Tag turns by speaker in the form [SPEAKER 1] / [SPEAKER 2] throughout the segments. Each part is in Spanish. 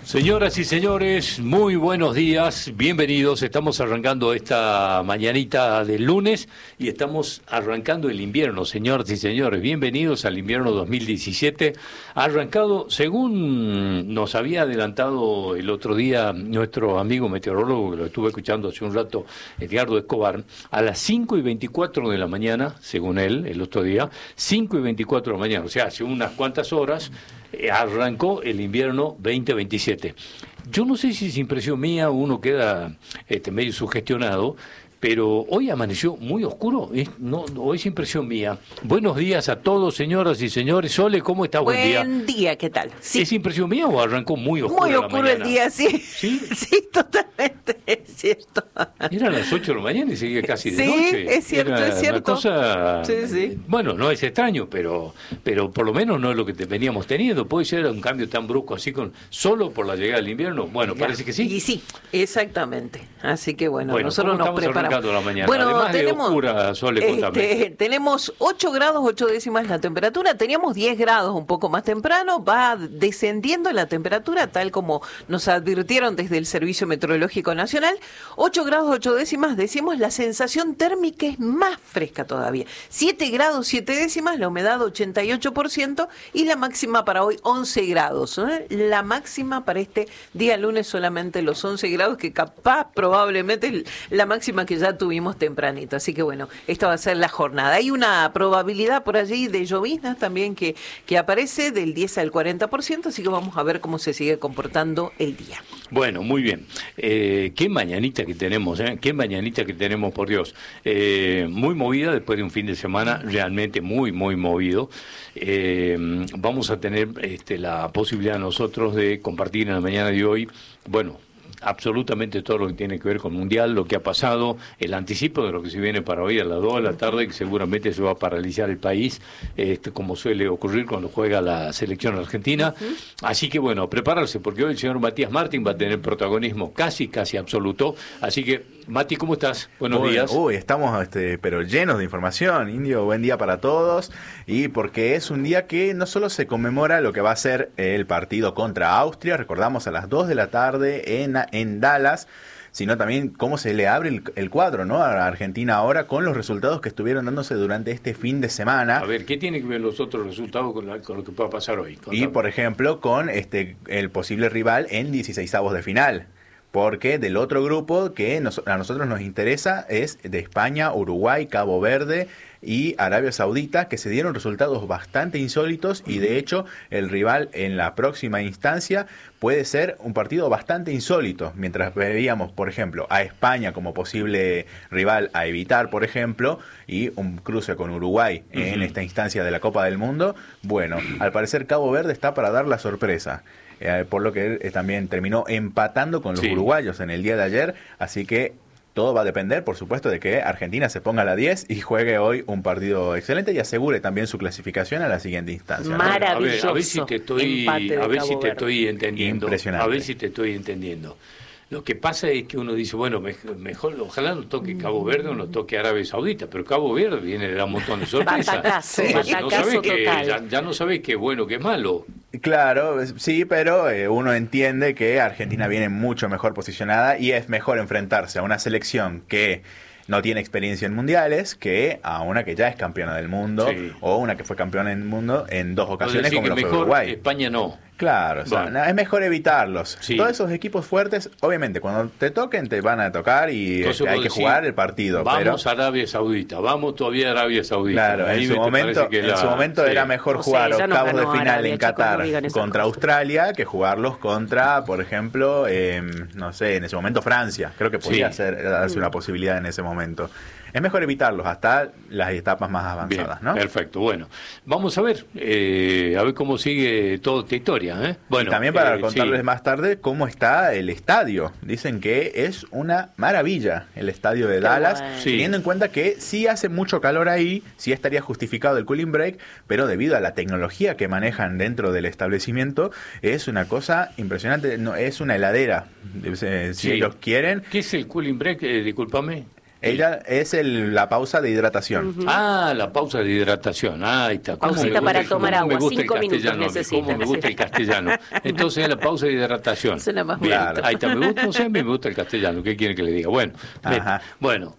[SPEAKER 1] Señoras y señores, muy buenos días, bienvenidos. Estamos arrancando esta mañanita del lunes y estamos arrancando el invierno, señoras y señores. Bienvenidos al invierno 2017. Ha arrancado, según nos había adelantado el otro día nuestro amigo meteorólogo, que lo estuve escuchando hace un rato, Edgardo Escobar, a las 5:24 de la mañana, según él, el otro día, 5:24 de la mañana, o sea, hace unas cuantas horas, arrancó el invierno 2027. Yo no sé si es impresión mía, uno queda medio sugestionado, pero hoy amaneció muy oscuro, o es impresión mía. Buenos días a todos, señoras y señores. Sole, ¿cómo está?
[SPEAKER 2] Buen día, ¿qué tal?
[SPEAKER 1] Sí. ¿Es impresión mía o arrancó muy oscuro?
[SPEAKER 2] Muy oscuro el día, sí.
[SPEAKER 1] ¿Sí?
[SPEAKER 2] Sí, totalmente, es cierto.
[SPEAKER 1] Eran las 8 de la mañana y seguía casi de
[SPEAKER 2] sí,
[SPEAKER 1] noche.
[SPEAKER 2] Sí, es cierto,
[SPEAKER 1] Era
[SPEAKER 2] es cierto.
[SPEAKER 1] una cosa,
[SPEAKER 2] sí.
[SPEAKER 1] Bueno, no es extraño, pero por lo menos no es lo que veníamos teniendo. ¿Puede ser un cambio tan brusco así solo por la llegada del invierno? Bueno, parece que sí.
[SPEAKER 2] Y sí, exactamente. Así que bueno nosotros nos preparamos.
[SPEAKER 1] La mañana?
[SPEAKER 2] Bueno,
[SPEAKER 1] además de oscura, Sole, contame.
[SPEAKER 2] Tenemos 8 grados, 8 décimas la temperatura. Teníamos 10 grados un poco más temprano. Va descendiendo la temperatura, tal como nos advirtieron desde el Servicio Meteorológico Nacional. 8 grados, 8 décimas, decimos, la sensación térmica es más fresca todavía. 7 grados, 7 décimas, la humedad 88% y la máxima para hoy 11 grados. La máxima para este día lunes solamente los 11 grados, que capaz probablemente la máxima que ya tuvimos tempranito. Así que bueno, esta va a ser la jornada. Hay una probabilidad por allí de lloviznas también que aparece del 10 al 40%, así que vamos a ver cómo se sigue comportando el día.
[SPEAKER 1] Bueno, muy bien. Qué mañanita que tenemos, qué mañanita que tenemos, por Dios. Muy movida después de un fin de semana realmente muy, muy movido. Vamos a tener la posibilidad nosotros de compartir en la mañana de hoy, absolutamente todo lo que tiene que ver con Mundial, lo que ha pasado, el anticipo de lo que se viene para hoy a las 2 de la tarde, que seguramente se va a paralizar el país, como suele ocurrir cuando juega la selección argentina. Así que bueno, prepararse, porque hoy el señor Matías Martín va a tener protagonismo casi absoluto. Así que, Mati, ¿cómo estás? Buenos días.
[SPEAKER 3] Estamos pero llenos de información, Indio, buen día para todos, y porque es un día que no solo se conmemora lo que va a ser el partido contra Austria, recordamos a las 2 de la tarde en Dallas, sino también cómo se le abre el cuadro, ¿no?, a Argentina ahora con los resultados que estuvieron dándose durante este fin de semana.
[SPEAKER 1] A ver, ¿qué tiene que ver los otros resultados con lo que pueda pasar hoy? Contame.
[SPEAKER 3] Y, por ejemplo, con el posible rival en 16avos de final. Porque del otro grupo que a nosotros nos interesa es de España, Uruguay, Cabo Verde y Arabia Saudita, que se dieron resultados bastante insólitos y de hecho el rival en la próxima instancia puede ser un partido bastante insólito. Mientras veíamos, por ejemplo, a España como posible rival a evitar, por ejemplo, y un cruce con Uruguay en esta instancia de la Copa del Mundo, bueno, al parecer Cabo Verde está para dar la sorpresa. Por lo que también terminó empatando con los uruguayos en el día de ayer, así que todo va a depender, por supuesto, de que Argentina se ponga a la 10 y juegue hoy un partido excelente y asegure también su clasificación a la siguiente instancia, ¿no?
[SPEAKER 2] Maravilloso.
[SPEAKER 1] A ver si te estoy entendiendo.
[SPEAKER 3] Impresionante.
[SPEAKER 1] A ver si te estoy entendiendo. Lo que pasa es que uno dice, bueno, mejor, ojalá nos toque Cabo Verde o nos toque Arabia Saudita, pero Cabo Verde viene de dar un montón de sorpresas.
[SPEAKER 2] Batacazo total.
[SPEAKER 1] Ya no sabés qué es bueno, qué es malo.
[SPEAKER 3] Claro, sí, pero uno entiende que Argentina viene mucho mejor posicionada y es mejor enfrentarse a una selección que no tiene experiencia en mundiales que a una que ya es campeona del mundo o una que fue campeona del mundo en 2 ocasiones como lo fue Uruguay.
[SPEAKER 1] España no.
[SPEAKER 3] Claro, es mejor evitarlos.
[SPEAKER 1] Sí.
[SPEAKER 3] Todos esos equipos fuertes, obviamente, cuando te toquen, te van a tocar y hay que jugar el partido.
[SPEAKER 1] Vamos a Arabia Saudita, vamos todavía a Arabia Saudita.
[SPEAKER 3] Claro, en su momento era mejor jugar octavos de final en Qatar contra Australia que jugarlos contra, por ejemplo, no sé, en ese momento Francia. Creo que podía darse una posibilidad en ese momento. Es mejor evitarlos hasta las etapas más avanzadas. Bien, ¿no?
[SPEAKER 1] Perfecto, bueno. Vamos a ver cómo sigue toda esta historia.
[SPEAKER 3] Bueno, y también para contarles más tarde cómo está el estadio. Dicen que es una maravilla el estadio de Dallas, teniendo en cuenta que sí hace mucho calor ahí, sí estaría justificado el cooling break, pero debido a la tecnología que manejan dentro del establecimiento, es una cosa impresionante. No, es una heladera, si ellos quieren.
[SPEAKER 1] ¿Qué es el cooling break? Discúlpame.
[SPEAKER 3] Ella es la pausa de hidratación.
[SPEAKER 1] Ah, la pausa de hidratación. Ahí está.
[SPEAKER 4] Pausita para tomar agua, 5 minutos necesita.
[SPEAKER 1] Cómo me gusta el castellano. Entonces, la pausa de hidratación.
[SPEAKER 2] Suena más
[SPEAKER 1] Bien,
[SPEAKER 3] claro.
[SPEAKER 1] ahí está. Me gusta, no sé, a mí me gusta el castellano. ¿Qué quieren que le diga? Bueno,
[SPEAKER 3] Ajá.
[SPEAKER 1] bueno.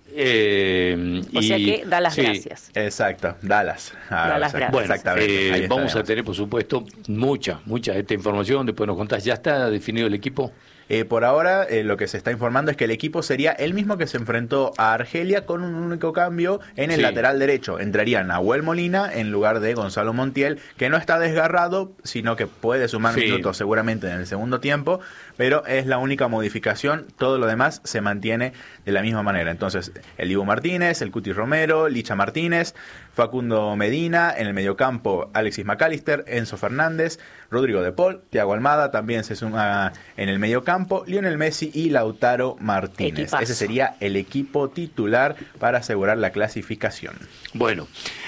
[SPEAKER 4] O sea que da las gracias.
[SPEAKER 3] Exacto, Dallas.
[SPEAKER 4] Da las gracias.
[SPEAKER 1] Bueno,
[SPEAKER 3] exactamente. Ahí
[SPEAKER 1] vamos a
[SPEAKER 3] estaremos.
[SPEAKER 1] tener, por supuesto, mucha de esta información. Después nos contás, ¿ya está definido el equipo?
[SPEAKER 3] Por ahora, lo que se está informando es que el equipo sería el mismo que se enfrentó a Argelia, con un único cambio en el
[SPEAKER 1] Sí.
[SPEAKER 3] lateral derecho. Entraría Nahuel Molina en lugar de Gonzalo Montiel, que no está desgarrado, sino que puede sumar
[SPEAKER 1] Sí.
[SPEAKER 3] minutos seguramente en el segundo tiempo, pero es la única modificación. Todo lo demás se mantiene de la misma manera. Entonces, el Dibu Martínez, el Cuti Romero, Licha Martínez, Facundo Medina, en el mediocampo Alexis McAllister, Enzo Fernández, Rodrigo de Paul, Thiago Almada también se suma en el mediocampo, Lionel Messi y Lautaro Martínez.
[SPEAKER 4] Equipazo.
[SPEAKER 3] Ese sería el equipo titular para asegurar la clasificación.
[SPEAKER 1] Bueno,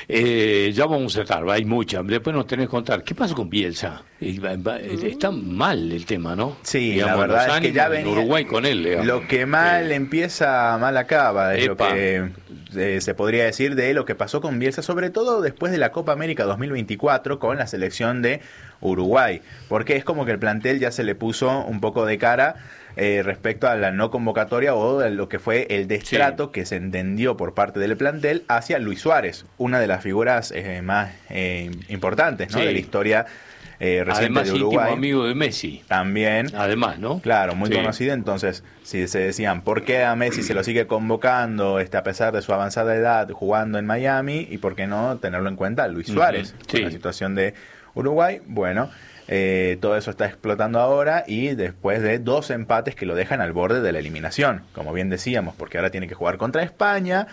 [SPEAKER 1] ya vamos a estar, hay mucha. Después nos tenés que contar, ¿qué pasa con Bielsa? Está mal el tema, ¿no?
[SPEAKER 3] Sí,
[SPEAKER 1] Digamos,
[SPEAKER 3] la verdad
[SPEAKER 1] los
[SPEAKER 3] es que ya
[SPEAKER 1] ánimos en
[SPEAKER 3] venía.
[SPEAKER 1] Uruguay con él, digamos.
[SPEAKER 3] Lo que mal empieza, mal acaba, es
[SPEAKER 1] Epa.
[SPEAKER 3] lo que se podría decir de lo que pasó con Bielsa, sobre todo después de la Copa América 2024 con la selección de Uruguay, porque es como que el plantel ya se le puso un poco de cara respecto a la no convocatoria o a lo que fue el destrato que se entendió por parte del plantel hacia Luis Suárez, una de las figuras más importantes, ¿no?
[SPEAKER 1] Sí.
[SPEAKER 3] de la historia reciente
[SPEAKER 1] Además,
[SPEAKER 3] de Uruguay.
[SPEAKER 1] íntimo amigo de Messi.
[SPEAKER 3] También.
[SPEAKER 1] Además, ¿no?
[SPEAKER 3] Claro, muy
[SPEAKER 1] Sí.
[SPEAKER 3] conocido. Entonces, si se decían, ¿por qué a Messi se lo sigue convocando a pesar de su avanzada edad jugando en Miami? ¿Y por qué no tenerlo en cuenta a Luis Suárez?
[SPEAKER 1] Sí.
[SPEAKER 3] Con la situación de Uruguay, bueno, todo eso está explotando ahora y después de 2 empates que lo dejan al borde de la eliminación, como bien decíamos, porque ahora tiene que jugar contra España.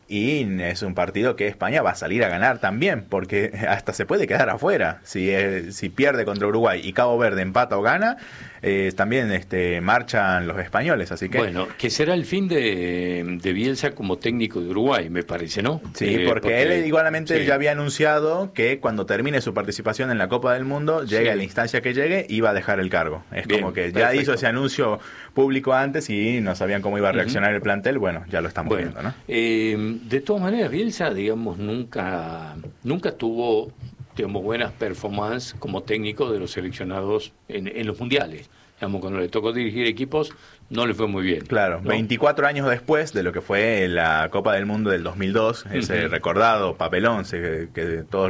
[SPEAKER 3] Y es un partido que España va a salir a ganar también, porque hasta se puede quedar afuera. Si pierde contra Uruguay y Cabo Verde empata o gana, también marchan los españoles. Así que
[SPEAKER 1] Bueno, que será el fin de Bielsa como técnico de Uruguay, me parece, ¿no?
[SPEAKER 3] sí, porque él igualmente
[SPEAKER 1] sí.
[SPEAKER 3] ya había anunciado que cuando termine su participación en la Copa del Mundo, llegue a la instancia que llegue, iba a dejar el cargo. Es
[SPEAKER 1] Bien,
[SPEAKER 3] como que ya
[SPEAKER 1] perfecto.
[SPEAKER 3] hizo ese anuncio público antes y no sabían cómo iba a reaccionar el plantel. Bueno, ya lo estamos
[SPEAKER 1] Bueno,
[SPEAKER 3] viendo, ¿no?
[SPEAKER 1] de todas maneras, Bielsa, digamos, nunca tuvo, digamos, buenas performances como técnico de los seleccionados en los mundiales. Digamos, cuando le tocó dirigir equipos, no le fue muy bien.
[SPEAKER 3] Claro,
[SPEAKER 1] ¿no?
[SPEAKER 3] 24 años después de lo que fue la Copa del Mundo del 2002, ese recordado papelón que todos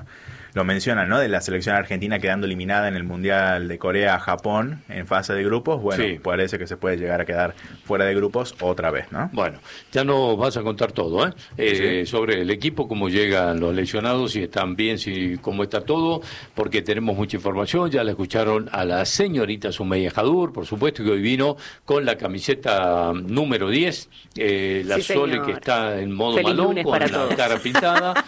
[SPEAKER 3] lo mencionan, ¿no? De la selección argentina quedando eliminada en el Mundial de Corea-Japón en fase de grupos. Bueno,
[SPEAKER 1] Sí.
[SPEAKER 3] parece que se puede llegar a quedar fuera de grupos otra vez, ¿no?
[SPEAKER 1] Bueno, ya nos vas a contar todo,
[SPEAKER 3] Sí.
[SPEAKER 1] sobre el equipo, cómo llegan los lesionados, si están bien, cómo está todo, porque tenemos mucha información. Ya la escucharon a la señorita Sumaya Jadur, por supuesto, que hoy vino con la camiseta número 10, la
[SPEAKER 4] Sí,
[SPEAKER 1] Sole,
[SPEAKER 4] señor.
[SPEAKER 1] que está en modo
[SPEAKER 4] Feliz
[SPEAKER 1] malón,
[SPEAKER 4] lunes
[SPEAKER 1] con
[SPEAKER 4] para
[SPEAKER 1] la
[SPEAKER 4] todos.
[SPEAKER 1] cara pintada,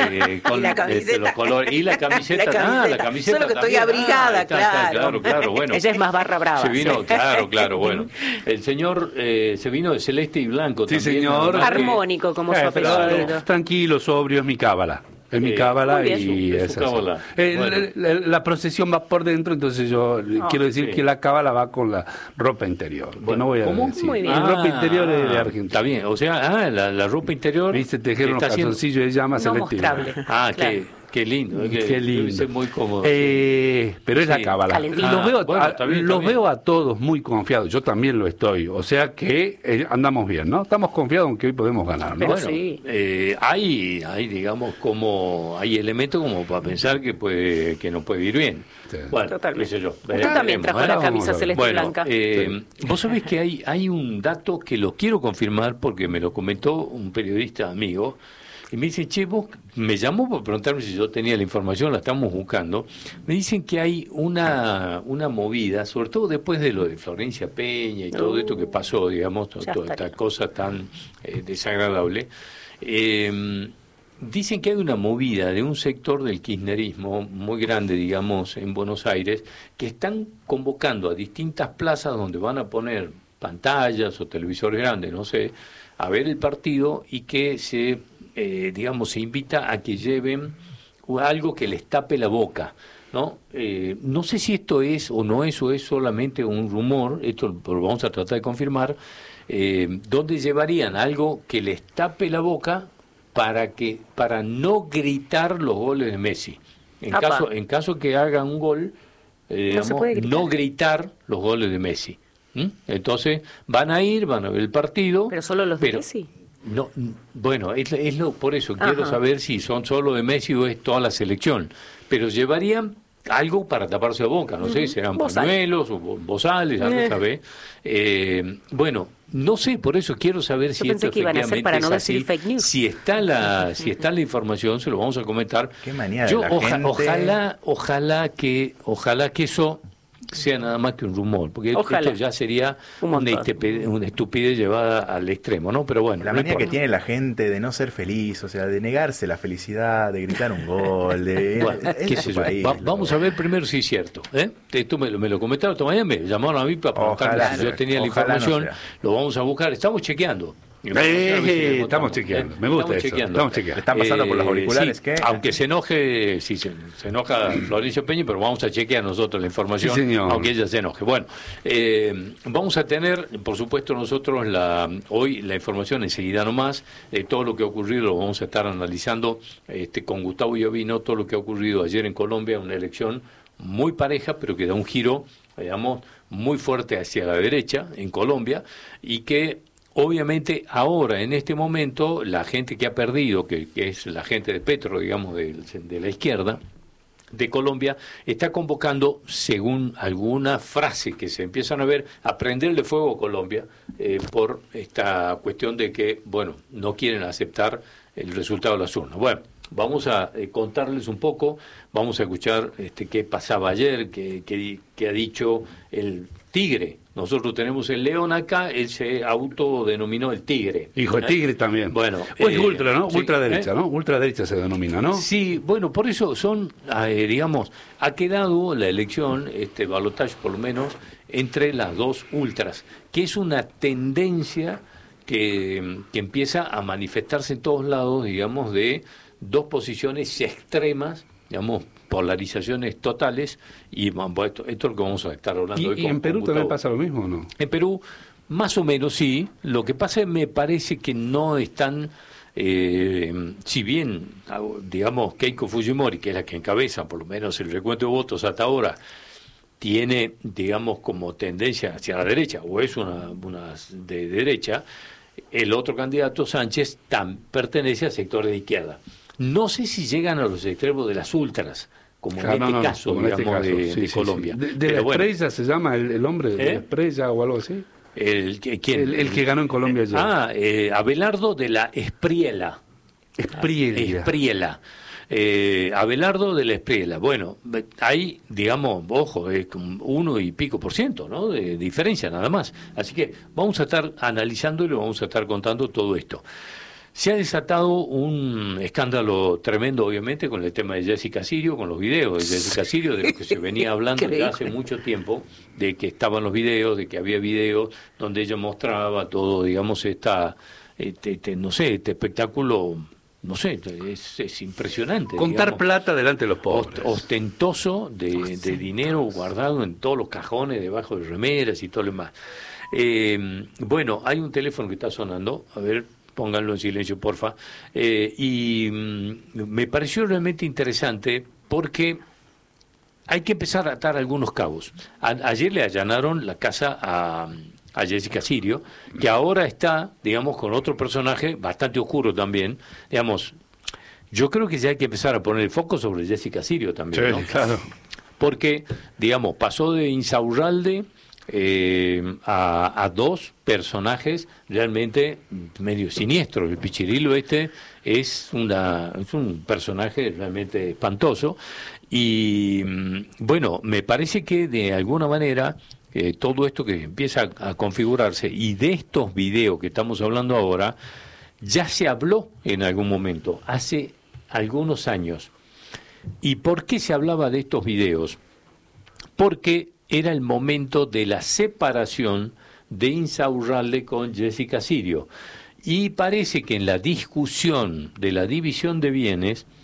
[SPEAKER 1] con
[SPEAKER 2] Y la camiseta.
[SPEAKER 1] los colores, y la camiseta,
[SPEAKER 2] La camiseta.
[SPEAKER 1] la camiseta
[SPEAKER 2] Solo que estoy
[SPEAKER 1] también.
[SPEAKER 2] abrigada,
[SPEAKER 1] Está,
[SPEAKER 2] claro.
[SPEAKER 1] claro, bueno.
[SPEAKER 4] Ella es más barra brava.
[SPEAKER 1] Se vino,
[SPEAKER 4] sí.
[SPEAKER 1] claro, bueno. El señor se vino de celeste y blanco
[SPEAKER 5] Sí,
[SPEAKER 1] también.
[SPEAKER 5] señor.
[SPEAKER 1] nada más que-
[SPEAKER 4] Armónico como su
[SPEAKER 5] Pero,
[SPEAKER 4] apellido.
[SPEAKER 5] tranquilo, sobrio, es mi cábala. Es mi cábala
[SPEAKER 4] muy bien,
[SPEAKER 5] y
[SPEAKER 1] es
[SPEAKER 5] es
[SPEAKER 1] su
[SPEAKER 5] así.
[SPEAKER 1] cábala.
[SPEAKER 5] La,
[SPEAKER 1] Bueno.
[SPEAKER 5] la procesión va por dentro, entonces yo quiero decir
[SPEAKER 1] sí.
[SPEAKER 5] que la cábala va con la ropa interior. Que no voy a
[SPEAKER 1] ¿Cómo?
[SPEAKER 5] decir.
[SPEAKER 4] Muy bien.
[SPEAKER 5] La ropa interior de Argentina.
[SPEAKER 1] Está bien, o sea, la ropa interior.
[SPEAKER 5] Viste, tejer unos
[SPEAKER 1] está haciendo-
[SPEAKER 5] calzoncillos de llama
[SPEAKER 4] No
[SPEAKER 5] selectiva.
[SPEAKER 4] mostrable.
[SPEAKER 1] Ah,
[SPEAKER 4] Claro.
[SPEAKER 1] qué lindo.
[SPEAKER 5] Qué lindo.
[SPEAKER 1] Debe ser muy cómodo.
[SPEAKER 5] Pero es
[SPEAKER 1] Sí,
[SPEAKER 5] la cábala.
[SPEAKER 4] calentito.
[SPEAKER 5] Y los veo,
[SPEAKER 1] Bueno, está bien, está
[SPEAKER 5] los
[SPEAKER 1] bien.
[SPEAKER 5] veo a todos muy confiados. Yo también lo estoy. O sea que andamos bien, ¿no? Estamos confiados en que hoy podemos ganar, ¿no?
[SPEAKER 4] Pero
[SPEAKER 1] Bueno,
[SPEAKER 4] sí.
[SPEAKER 1] hay, digamos, hay elementos como para pensar que no puede ir bien.
[SPEAKER 5] Sí.
[SPEAKER 1] Bueno,
[SPEAKER 4] Totalmente.
[SPEAKER 1] qué sé yo.
[SPEAKER 4] Usted también
[SPEAKER 1] veremos,
[SPEAKER 4] trajo
[SPEAKER 1] ¿eh?
[SPEAKER 4] la
[SPEAKER 5] Vamos a
[SPEAKER 4] camisa
[SPEAKER 5] ver.
[SPEAKER 4] celeste y
[SPEAKER 1] Bueno,
[SPEAKER 4] blanca.
[SPEAKER 1] vos sabés que hay un dato que lo quiero confirmar porque me lo comentó un periodista amigo y me dice, che, vos me llamó para preguntarme si yo tenía la información, la estamos buscando. Me dicen que hay una movida, sobre todo después de lo de Florencia Peña y todo esto que pasó, digamos,
[SPEAKER 4] Ya
[SPEAKER 1] toda
[SPEAKER 4] estaría.
[SPEAKER 1] esta cosa tan desagradable. Dicen que hay una movida de un sector del kirchnerismo muy grande, digamos, en Buenos Aires, que están convocando a distintas plazas donde van a poner pantallas o televisores grandes, no sé, a ver el partido y que se invita a que lleven algo que les tape la boca. ¿no? No sé si esto es o no es, o es solamente un rumor, esto lo vamos a tratar de confirmar, donde llevarían algo que les tape la boca para no gritar los goles de Messi. En caso que haga un gol, no gritar los goles de Messi. Entonces van a ver el partido.
[SPEAKER 4] Pero solo los de Messi.
[SPEAKER 1] No, bueno, por eso quiero saber si son solo de Messi o es toda la selección. Pero llevarían algo para taparse la boca, no sé, serán pañuelos o bozales, algo sabe. Bueno, no sé, por eso quiero saber si esto efectivamente
[SPEAKER 4] para no
[SPEAKER 1] es
[SPEAKER 4] decir
[SPEAKER 1] así.
[SPEAKER 4] fake news.
[SPEAKER 1] Si está la información, se lo vamos a comentar.
[SPEAKER 3] Qué manía de la gente.
[SPEAKER 1] Ojalá que eso sea nada más que un rumor, porque esto ya sería una estupidez llevada al extremo, ¿no? Pero bueno,
[SPEAKER 3] la manía que tiene la gente de no ser feliz, o sea, de negarse la felicidad, de gritar un gol,
[SPEAKER 1] bueno, qué sé yo. Vamos a ver primero si es cierto, Esto me lo comentaron esta mañana, me llamaron a mí para preguntarme si yo tenía la información, lo vamos a buscar, estamos chequeando.
[SPEAKER 5] Estamos chequeando, me gusta eso. Estamos chequeando.
[SPEAKER 3] Están pasando por los auriculares,
[SPEAKER 1] sí, aunque se enoje, se enoja Florencio Peña, pero vamos a chequear nosotros la información, aunque ella se enoje. Bueno, vamos a tener, por supuesto, nosotros hoy la información enseguida nomás, de todo lo que ha ocurrido, lo vamos a estar analizando con Gustavo Iovino, todo lo que ha ocurrido ayer en Colombia, una elección muy pareja, pero que da un giro, digamos, muy fuerte hacia la derecha en Colombia, y que obviamente ahora, en este momento, la gente que ha perdido, que es la gente de Petro, digamos, de la izquierda de Colombia, está convocando, según alguna frase que se empiezan a ver, a prenderle fuego a Colombia por esta cuestión de que, bueno, no quieren aceptar el resultado de las urnas. Bueno, vamos a contarles un poco, vamos a escuchar qué pasaba ayer, qué ha dicho el Tigre. Nosotros tenemos el León acá, él se autodenominó el Tigre.
[SPEAKER 5] Hijo de Tigre también.
[SPEAKER 1] Bueno,
[SPEAKER 5] es ultra, ¿no?
[SPEAKER 1] Sí,
[SPEAKER 5] ultraderecha, ¿no? Ultraderecha se denomina, ¿no?
[SPEAKER 1] Sí, bueno, por eso digamos, ha quedado la elección, balotaje por lo menos, entre las dos ultras, que es una tendencia que empieza a manifestarse en todos lados, digamos, de dos posiciones extremas, digamos, polarizaciones totales, y bueno, esto es lo que vamos a estar hablando hoy.
[SPEAKER 5] ¿Y en Perú también pasa lo mismo o no?
[SPEAKER 1] En Perú, más o menos sí. Lo que pasa es que me parece que no están, si bien, digamos, Keiko Fujimori, que es la que encabeza, por lo menos el recuento de votos hasta ahora, tiene, digamos, como tendencia hacia la derecha, o es una de derecha, el otro candidato, Sánchez, pertenece al sector de izquierda. No sé si llegan a los extremos de las ultras, como en este caso, digamos, de Colombia.
[SPEAKER 5] De la Estrella se llama el hombre, de la Estrella o algo así.
[SPEAKER 1] ¿Quién?
[SPEAKER 5] El que ganó en Colombia ayer.
[SPEAKER 1] Abelardo de la Espriella. Espriella. Abelardo de la Espriella. Bueno, hay, digamos, ojo, es como 1 y pico %, ¿no? De diferencia nada más. Así que vamos a estar analizando y le vamos a estar contando todo esto. Se ha desatado un escándalo tremendo, obviamente, con el tema de Jessica Sirio, con los videos de Jessica Sirio, de lo que se venía hablando ya hace mucho tiempo, de que estaban los videos, de que había videos donde ella mostraba todo, digamos, no sé, este espectáculo, no sé, es impresionante.
[SPEAKER 5] Contar plata delante de los pobres.
[SPEAKER 1] Ostentoso de dinero guardado en todos los cajones, debajo de remeras y todo lo demás. Bueno, hay un teléfono que está sonando, a ver, pónganlo en silencio, porfa. Y me pareció realmente interesante porque hay que empezar a atar algunos cabos. Ayer le allanaron la casa a Jessica Sirio, que ahora está, digamos, con otro personaje bastante oscuro también. Digamos, yo creo que ya hay que empezar a poner el foco sobre Jessica Sirio también,
[SPEAKER 5] sí,
[SPEAKER 1] ¿no?
[SPEAKER 5] Claro.
[SPEAKER 1] Porque, digamos, pasó de Insaurralde a dos personajes realmente medio siniestros. El Pichirilo es un personaje realmente espantoso, y bueno, me parece que de alguna manera todo esto que empieza a configurarse, y de estos videos que estamos hablando ahora, ya se habló en algún momento, hace algunos años. ¿Y por qué se hablaba de estos videos? Porque era el momento de la separación de Insaurralde con Jessica Sirio. Y parece que en la discusión de la división de bienes,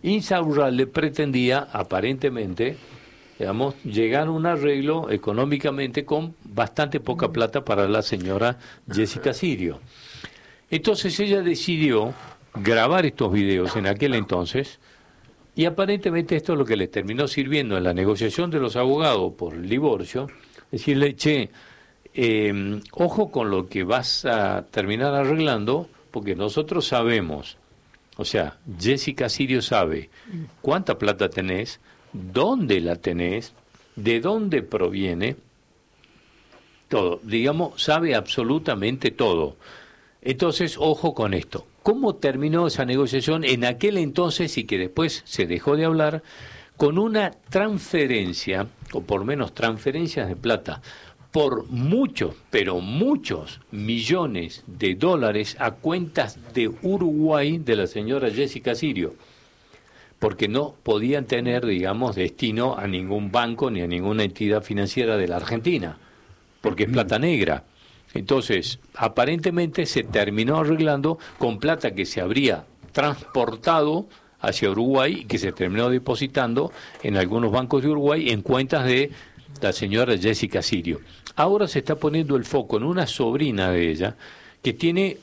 [SPEAKER 1] Insaurralde pretendía, aparentemente, digamos, llegar a un arreglo económicamente con bastante poca plata para la señora Jessica Sirio. Entonces ella decidió grabar estos videos en aquel entonces, y aparentemente esto es lo que le terminó sirviendo en la negociación de los abogados por el divorcio, decirle, che, ojo con lo que vas a terminar arreglando, porque nosotros sabemos, o sea, Jessica Sirio sabe cuánta plata tenés, dónde la tenés, de dónde proviene, todo, digamos, sabe absolutamente todo. Entonces, ojo con esto. ¿Cómo terminó esa negociación en aquel entonces y que después se dejó de hablar? Con una transferencia, o por menos transferencias de plata, por muchos, pero muchos millones de dólares a cuentas de Uruguay de la señora Jessica Sirio, porque no podían tener, digamos, destino a ningún banco ni a ninguna entidad financiera de la Argentina, porque es plata negra. Entonces, aparentemente se terminó arreglando con plata que se habría transportado hacia Uruguay y que se terminó depositando en algunos bancos de Uruguay en cuentas de la señora Jessica Sirio. Ahora se está poniendo el foco en una sobrina de ella que tiene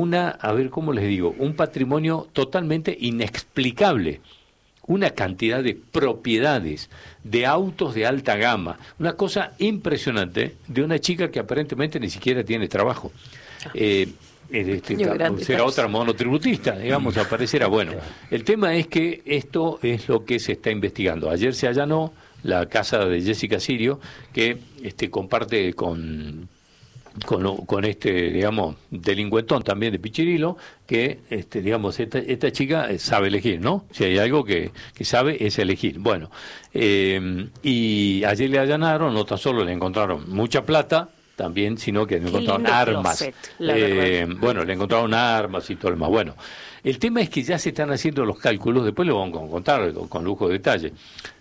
[SPEAKER 1] un patrimonio totalmente inexplicable. Una cantidad de propiedades, de autos de alta gama, una cosa impresionante de una chica que aparentemente ni siquiera tiene trabajo. Será otra monotributista, digamos, aparecerá. Bueno, el tema es que esto es lo que se está investigando. Ayer se allanó la casa de Jessica Sirio, que comparte con digamos, delincuentón también de Pichirilo, que, digamos, esta chica sabe elegir, ¿no? Si hay algo que sabe es elegir. Bueno, y ayer le allanaron, no tan solo le encontraron mucha plata, también, sino que le encontraron armas. Bueno, le encontraron armas y todo lo demás. Bueno, el tema es que ya se están haciendo los cálculos, después lo vamos a contar con lujo de detalle.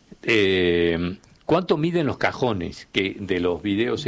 [SPEAKER 1] ¿Cuánto miden los cajones de los videos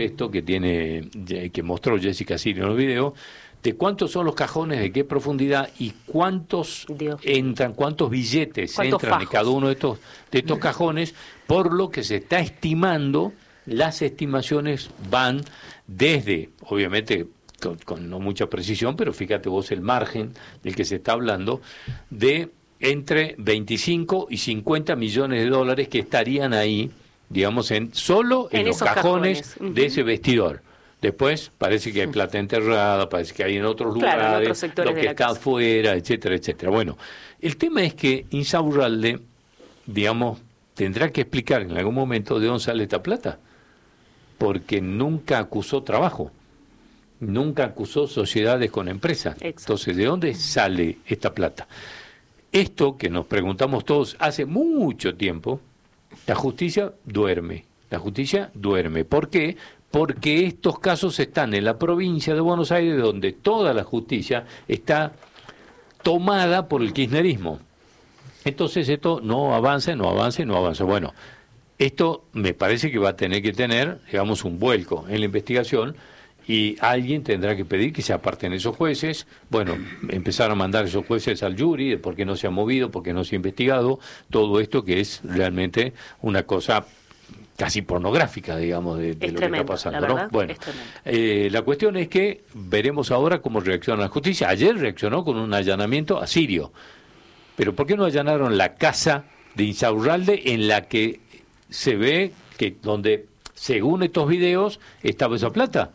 [SPEAKER 1] que mostró Jessica Sirio en los videos? ¿De cuántos son los cajones, de qué profundidad y cuántos billetes entran en cada uno de estos cajones? Por lo que se está estimando, las estimaciones van desde, obviamente, con no mucha precisión, pero fíjate vos el margen del que se está hablando, de entre 25 y 50 millones de dólares que estarían ahí, digamos, solo en los cajones de ese vestidor. Después parece que hay plata enterrada, parece que hay en otros lugares, lo que está afuera, etcétera, etcétera. Bueno, el tema es que Insaurralde, digamos, tendrá que explicar en algún momento de dónde sale esta plata, porque nunca acusó trabajo, nunca acusó sociedades con empresas. Entonces, ¿de dónde sale esta plata? Esto que nos preguntamos todos hace mucho tiempo. La justicia duerme. ¿Por qué? Porque estos casos están en la provincia de Buenos Aires, donde toda la justicia está tomada por el kirchnerismo. Entonces esto no avanza. Bueno, esto me parece que va a tener que tener, digamos, un vuelco en la investigación, y alguien tendrá que pedir que se aparten esos jueces. Bueno, empezar a mandar esos jueces al jury de por qué no se ha movido, por qué no se ha investigado, todo esto que es realmente una cosa casi pornográfica, digamos, de lo que está pasando, ¿no? Bueno, la cuestión es que veremos ahora cómo reacciona la justicia. Ayer reaccionó con un allanamiento a Sirio, pero ¿por qué no allanaron la casa de Insaurralde, en la que se ve que donde, según estos videos, estaba esa plata?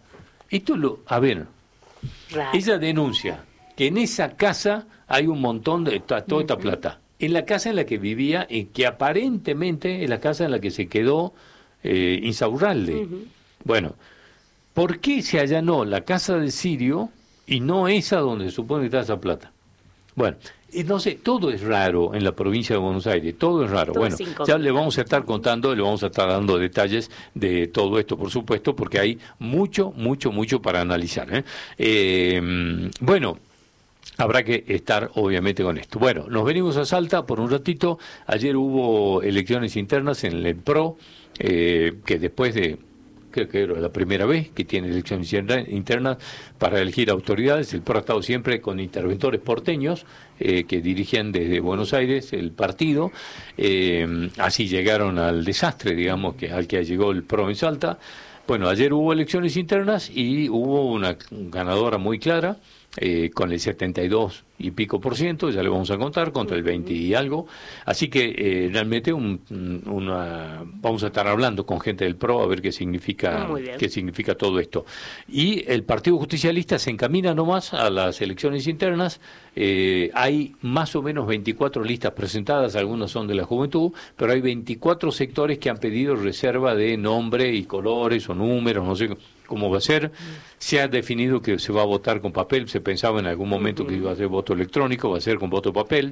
[SPEAKER 1] Ella denuncia que en esa casa hay un montón de toda esta plata. En la casa en la que vivía, y que aparentemente es la casa en la que se quedó Insaurralde. Bueno, ¿por qué se allanó la casa de Sirio y no esa donde se supone que está esa plata? Bueno, no sé, todo es raro en la provincia de Buenos Aires, todo es raro. Bueno, ya le vamos a estar contando, le vamos a estar dando detalles de todo esto, por supuesto, porque hay mucho para analizar. Bueno, habrá que estar obviamente con esto. Bueno, nos venimos a Salta por un ratito. Ayer hubo elecciones internas en el PRO, que después de creo que era la primera vez que tiene elecciones internas para elegir autoridades. El PRO ha estado siempre con interventores porteños que dirigían desde Buenos Aires el partido. Así llegaron al desastre, digamos, al que llegó el PRO en Salta. Bueno, ayer hubo elecciones internas y hubo una ganadora muy clara, con el 72 y pico por ciento, ya le vamos a contar, contra el 20 y algo. Así que realmente vamos a estar hablando con gente del PRO a ver qué significa todo esto. Y el Partido Justicialista se encamina nomás a las elecciones internas. Hay más o menos 24 listas presentadas, algunas son de la juventud, pero hay 24 sectores que han pedido reserva de nombre y colores o números, no sé cómo va a ser. Se ha definido que se va a votar con papel, se pensaba en algún momento que iba a ser voto electrónico, va a ser con voto papel.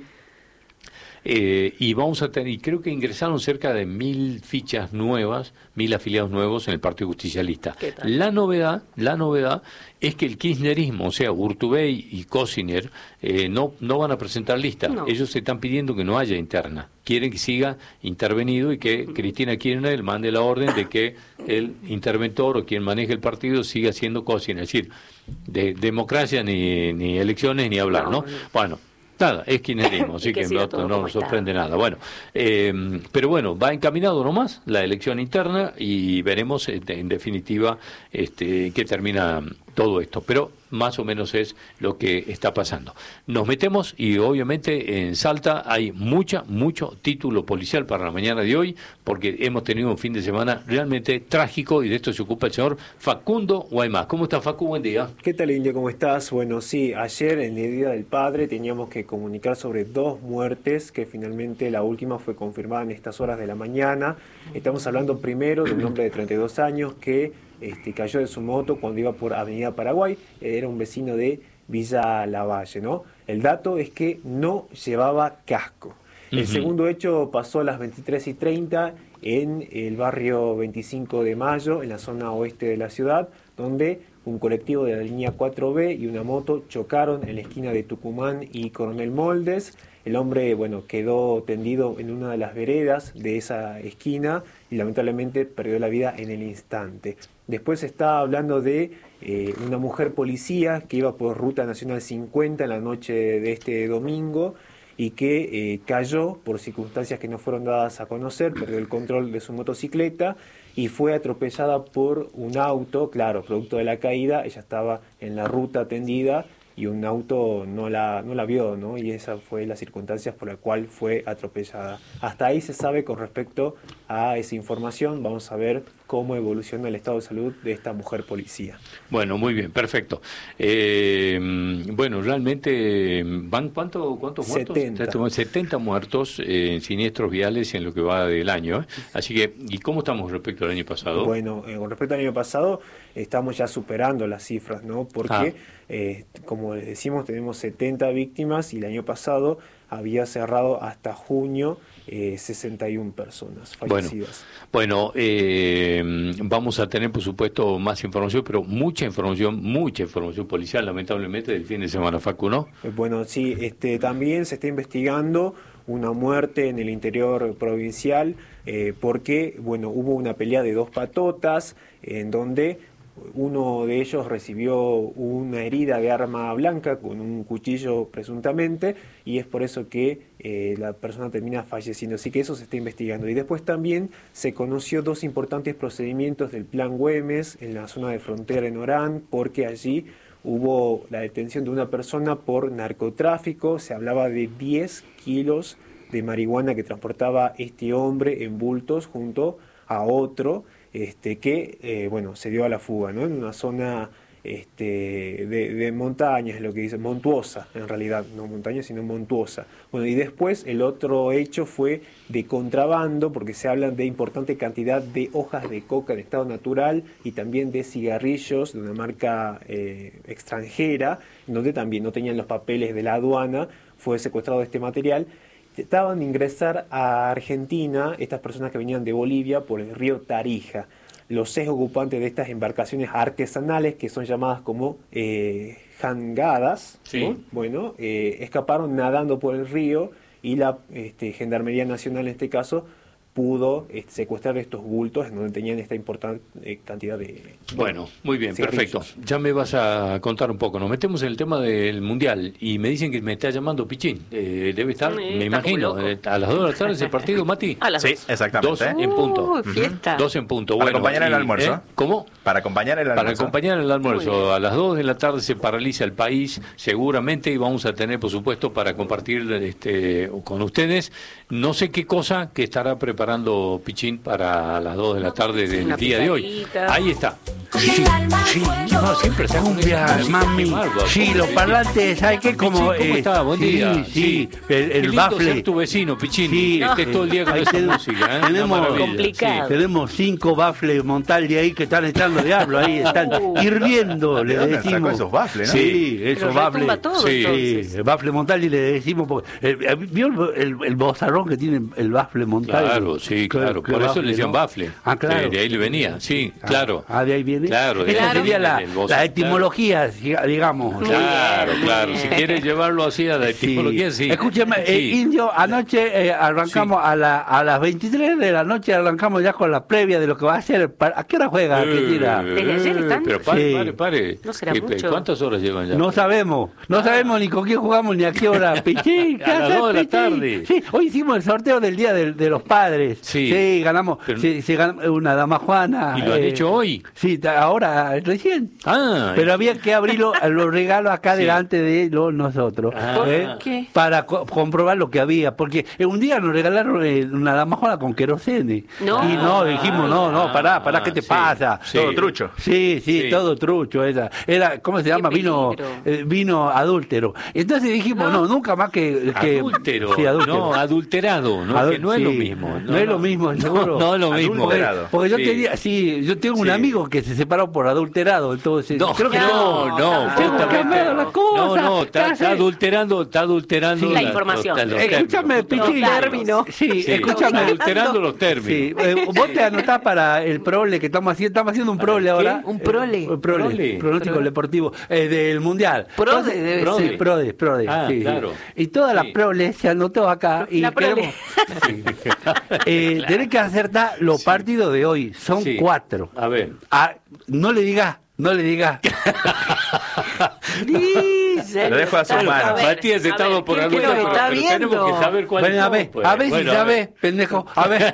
[SPEAKER 1] Y vamos a tener, y creo que ingresaron cerca de 1.000 fichas nuevas, 1.000 afiliados nuevos en el Partido Justicialista. La novedad es que el kirchnerismo, o sea, Urtubey y Cosiner, no van a presentar lista. No. Ellos se están pidiendo que no haya interna. Quieren que siga intervenido y que Cristina Kirchner mande la orden de que el interventor o quien maneje el partido siga siendo Cosiner. Es decir, de democracia ni elecciones ni hablar, ¿no? Bueno. Nada, es kirchnerismo, así que no nos sorprende nada. Bueno, pero bueno, va encaminado nomás la elección interna y veremos en definitiva qué termina todo esto. Pero más o menos es lo que está pasando. Nos metemos y obviamente en Salta hay mucho título policial para la mañana de hoy, porque hemos tenido un fin de semana realmente trágico y de esto se ocupa el señor Facundo Guaymás. ¿Cómo está, Facu? Buen día.
[SPEAKER 6] ¿Qué tal, Indio? ¿Cómo estás? Bueno, sí, ayer en el Día del Padre teníamos que comunicar sobre 2 muertes, que finalmente la última fue confirmada en estas horas de la mañana. Estamos hablando primero de un hombre de 32 años que cayó de su moto cuando iba por Avenida Paraguay. Era un vecino de Villa Lavalle, ¿no? El dato es que no llevaba casco. El segundo hecho pasó a las 23:30 en el barrio 25 de Mayo, en la zona oeste de la ciudad, donde un colectivo de la línea 4B y una moto chocaron en la esquina de Tucumán y Coronel Moldes. El hombre, quedó tendido en una de las veredas de esa esquina y lamentablemente perdió la vida en el instante. Después se está hablando de una mujer policía que iba por Ruta Nacional 50 en la noche de este domingo y que cayó por circunstancias que no fueron dadas a conocer, perdió el control de su motocicleta y fue atropellada por un auto. Claro, producto de la caída, ella estaba en la ruta tendida y un auto no la vio, ¿no? Y esa fue las circunstancias por la cual fue atropellada. Hasta ahí se sabe con respecto a esa información. Vamos a ver cómo evoluciona el estado de salud de esta mujer policía.
[SPEAKER 1] Bueno, muy bien, perfecto. Realmente van ¿cuántos muertos? 70 muertos en siniestros viales en lo que va del año. Así que, ¿y cómo estamos respecto al año pasado?
[SPEAKER 6] Bueno, con respecto al año pasado estamos ya superando las cifras, ¿no? Porque como les decimos, tenemos 70 víctimas y el año pasado había cerrado hasta junio 61 personas fallecidas.
[SPEAKER 1] Bueno, vamos a tener, por supuesto, más información, pero mucha información policial, lamentablemente, del fin de semana, Facu, ¿no?
[SPEAKER 6] Bueno, sí, también se está investigando una muerte en el interior provincial, porque, hubo una pelea de 2 patotas, en donde uno de ellos recibió una herida de arma blanca con un cuchillo presuntamente y es por eso que la persona termina falleciendo. Así que eso se está investigando. Y después también se conoció 2 importantes procedimientos del Plan Güemes en la zona de frontera en Orán, porque allí hubo la detención de una persona por narcotráfico. Se hablaba de 10 kilos de marihuana que transportaba este hombre en bultos junto a otro que se dio a la fuga, ¿no? En una zona de montañas, es lo que dicen, montuosa, en realidad, no montaña, sino montuosa. Bueno, y después el otro hecho fue de contrabando, porque se habla de importante cantidad de hojas de coca en estado natural y también de cigarrillos de una marca extranjera, donde también no tenían los papeles de la aduana. Fue secuestrado este material. Estaban de ingresar a Argentina estas personas que venían de Bolivia por el río Tarija. Los 6 ocupantes de estas embarcaciones artesanales, que son llamadas como jangadas,
[SPEAKER 1] sí,
[SPEAKER 6] ¿no? Escaparon nadando por el río y la Gendarmería Nacional, en este caso, pudo secuestrar estos bultos en donde tenían esta importante cantidad de...
[SPEAKER 1] Bueno, muy bien,
[SPEAKER 6] cigarrillos.
[SPEAKER 1] perfecto. Ya me vas a contar un poco. Nos metemos en el tema del Mundial y me dicen que me está llamando Pichín. Debe estar,
[SPEAKER 4] Sí,
[SPEAKER 1] me
[SPEAKER 4] está
[SPEAKER 1] imagino,
[SPEAKER 4] como loco.
[SPEAKER 1] a las 2 de la tarde ese partido, Mati.
[SPEAKER 4] A las
[SPEAKER 3] Sí,
[SPEAKER 4] 2.
[SPEAKER 3] exactamente.
[SPEAKER 1] 2 en punto.
[SPEAKER 2] Fiesta.
[SPEAKER 1] 2 en punto.
[SPEAKER 3] Para
[SPEAKER 1] Bueno,
[SPEAKER 3] acompañar el almuerzo.
[SPEAKER 1] ¿Cómo?
[SPEAKER 3] Para acompañar el almuerzo.
[SPEAKER 1] Para acompañar el
[SPEAKER 4] Muy
[SPEAKER 1] almuerzo.
[SPEAKER 4] bien.
[SPEAKER 1] A las 2 de la tarde se paraliza el país, seguramente, y vamos a tener, por supuesto, para compartir con ustedes, no sé qué cosa que estará preparando Pichín para las 2 de la tarde del
[SPEAKER 4] Una
[SPEAKER 1] día de hoy.
[SPEAKER 4] picadita.
[SPEAKER 1] Ahí está.
[SPEAKER 7] Sí,
[SPEAKER 1] No, siempre se hace
[SPEAKER 7] cumbia, mami. Sí, los parlantes, ¿sabes qué? Como,
[SPEAKER 1] Pichín, ¿cómo está? Buen
[SPEAKER 7] sí,
[SPEAKER 1] día.
[SPEAKER 7] sí,
[SPEAKER 1] Qué
[SPEAKER 7] el
[SPEAKER 1] lindo
[SPEAKER 7] bafle.
[SPEAKER 1] ser tu vecino, Pichín.
[SPEAKER 7] Sí.
[SPEAKER 1] Que estés todo el día con
[SPEAKER 7] Ahí
[SPEAKER 1] esa
[SPEAKER 7] tenemos-
[SPEAKER 1] música, ¿eh?
[SPEAKER 7] tenemos-
[SPEAKER 1] Una maravilla.
[SPEAKER 4] Complicado.
[SPEAKER 7] Tenemos 5 bafles Montaldi ahí que están echando diablo, ahí están hirviendo,
[SPEAKER 3] ¿De
[SPEAKER 7] le
[SPEAKER 3] dónde sacó
[SPEAKER 7] decimos.
[SPEAKER 3] esos bafles, no?
[SPEAKER 7] Sí,
[SPEAKER 4] Pero
[SPEAKER 7] esos bafles.
[SPEAKER 4] retumba todo,
[SPEAKER 1] Sí.
[SPEAKER 4] entonces.
[SPEAKER 7] Sí, el bafle Montaldi le decimos, porque, ¿vio el bozarrón que tiene el bafle Montaldi?
[SPEAKER 1] Claro, sí, claro.
[SPEAKER 7] Qué
[SPEAKER 1] Por eso
[SPEAKER 7] bafle,
[SPEAKER 1] le decían
[SPEAKER 7] ¿no?
[SPEAKER 1] bafle.
[SPEAKER 7] Ah, claro.
[SPEAKER 1] De ahí le venía, sí, claro.
[SPEAKER 7] Ah, de ahí viene.
[SPEAKER 1] Claro, de
[SPEAKER 7] Esa
[SPEAKER 1] ahí
[SPEAKER 7] sería
[SPEAKER 1] viene
[SPEAKER 7] la,
[SPEAKER 1] el voz,
[SPEAKER 7] la etimología, digamos.
[SPEAKER 1] Claro,
[SPEAKER 4] Muy
[SPEAKER 1] claro.
[SPEAKER 4] bien.
[SPEAKER 1] Si quieres llevarlo así a la etimología, sí.
[SPEAKER 7] Escúcheme,
[SPEAKER 1] Sí.
[SPEAKER 7] Indio, anoche arrancamos a las 23 de la noche, arrancamos ya con la previa de lo que va a ser. ¿A qué hora juega Argentina?
[SPEAKER 4] ¿Desde ayer están?
[SPEAKER 1] Pero pare,
[SPEAKER 7] Sí.
[SPEAKER 1] pare.
[SPEAKER 4] ¿No será mucho?
[SPEAKER 1] ¿Cuántas horas llevan ya?
[SPEAKER 7] No sabemos ni con quién jugamos ni a qué hora. Pichín, ¿qué
[SPEAKER 1] A las
[SPEAKER 7] haces,
[SPEAKER 1] 2 de la
[SPEAKER 7] Pichín?
[SPEAKER 1] tarde.
[SPEAKER 7] Sí, hoy hicimos el sorteo del Día de los Padres.
[SPEAKER 1] Sí.
[SPEAKER 7] Ganamos.
[SPEAKER 1] Pero-
[SPEAKER 7] Se ganó una dama Juana.
[SPEAKER 1] ¿Y lo han hecho hoy?
[SPEAKER 7] Sí, ahora, recién.
[SPEAKER 1] Ah,
[SPEAKER 7] Pero había que abrir los regalos acá
[SPEAKER 1] Sí.
[SPEAKER 7] delante de nosotros.
[SPEAKER 1] Ah.
[SPEAKER 2] ¿Por qué?
[SPEAKER 7] Para comprobar lo que había. Porque un día nos regalaron una damajuana con querosene.
[SPEAKER 4] No.
[SPEAKER 7] Y no, dijimos, no, pará, ¿qué te
[SPEAKER 1] sí,
[SPEAKER 7] pasa?
[SPEAKER 1] sí.
[SPEAKER 3] Todo trucho.
[SPEAKER 7] Sí,
[SPEAKER 1] Sí.
[SPEAKER 7] todo trucho. Era, ¿cómo se llama? Vino
[SPEAKER 4] peligro.
[SPEAKER 7] vino adúltero. Entonces dijimos, no, nunca más que
[SPEAKER 1] adúltero.
[SPEAKER 7] Sí, adúltero.
[SPEAKER 1] No, adulterado. No, que no es
[SPEAKER 7] Sí.
[SPEAKER 1] lo mismo.
[SPEAKER 7] No es lo mismo, seguro.
[SPEAKER 1] No es lo mismo.
[SPEAKER 3] Adulterado.
[SPEAKER 7] Porque yo
[SPEAKER 1] Sí.
[SPEAKER 7] yo tengo un
[SPEAKER 1] Sí.
[SPEAKER 7] amigo que se separó por adulterado, entonces
[SPEAKER 1] No,
[SPEAKER 7] creo que
[SPEAKER 1] no,
[SPEAKER 4] tampoco.
[SPEAKER 7] cambiado la cosa.
[SPEAKER 1] No, está
[SPEAKER 7] Sí.
[SPEAKER 1] adulterando
[SPEAKER 4] Sí, la información.
[SPEAKER 7] Escúchame, Pichín.
[SPEAKER 4] Los términos.
[SPEAKER 7] Sí,
[SPEAKER 1] Sí,
[SPEAKER 7] escúchame.
[SPEAKER 1] adulterando los
[SPEAKER 7] Sí,
[SPEAKER 1] términos.
[SPEAKER 7] vos te anotás para el prole que estamos haciendo un prole
[SPEAKER 1] ¿Qué?
[SPEAKER 7] ahora.
[SPEAKER 2] ¿Un prole?
[SPEAKER 1] Prole.
[SPEAKER 7] Pronóstico deportivo del Mundial.
[SPEAKER 2] Prode
[SPEAKER 7] Entonces,
[SPEAKER 2] debe
[SPEAKER 1] Prode.
[SPEAKER 2] ser.
[SPEAKER 7] Prode,
[SPEAKER 1] Ah,
[SPEAKER 7] sí, sí.
[SPEAKER 1] claro.
[SPEAKER 7] Y toda la
[SPEAKER 1] Sí.
[SPEAKER 7] prole se anotó acá y
[SPEAKER 4] La prole.
[SPEAKER 7] tenés que acertar los partidos de hoy. Son
[SPEAKER 1] Sí.
[SPEAKER 7] 4.
[SPEAKER 1] A ver.
[SPEAKER 7] No le digas.
[SPEAKER 2] Dice.
[SPEAKER 3] Lo dejo a sus
[SPEAKER 4] Claro,
[SPEAKER 3] manos.
[SPEAKER 4] a ver,
[SPEAKER 1] Matías
[SPEAKER 4] a
[SPEAKER 1] estaba
[SPEAKER 4] ver,
[SPEAKER 1] por
[SPEAKER 2] ¿qué
[SPEAKER 1] anotar,
[SPEAKER 2] es lo que
[SPEAKER 1] pero
[SPEAKER 2] está
[SPEAKER 1] tenemos
[SPEAKER 2] viendo?
[SPEAKER 1] que saber cuáles
[SPEAKER 7] Bueno, a
[SPEAKER 1] son,
[SPEAKER 7] ver,
[SPEAKER 1] pues.
[SPEAKER 7] a ver si
[SPEAKER 1] Bueno,
[SPEAKER 7] sabes, pendejo. A ver.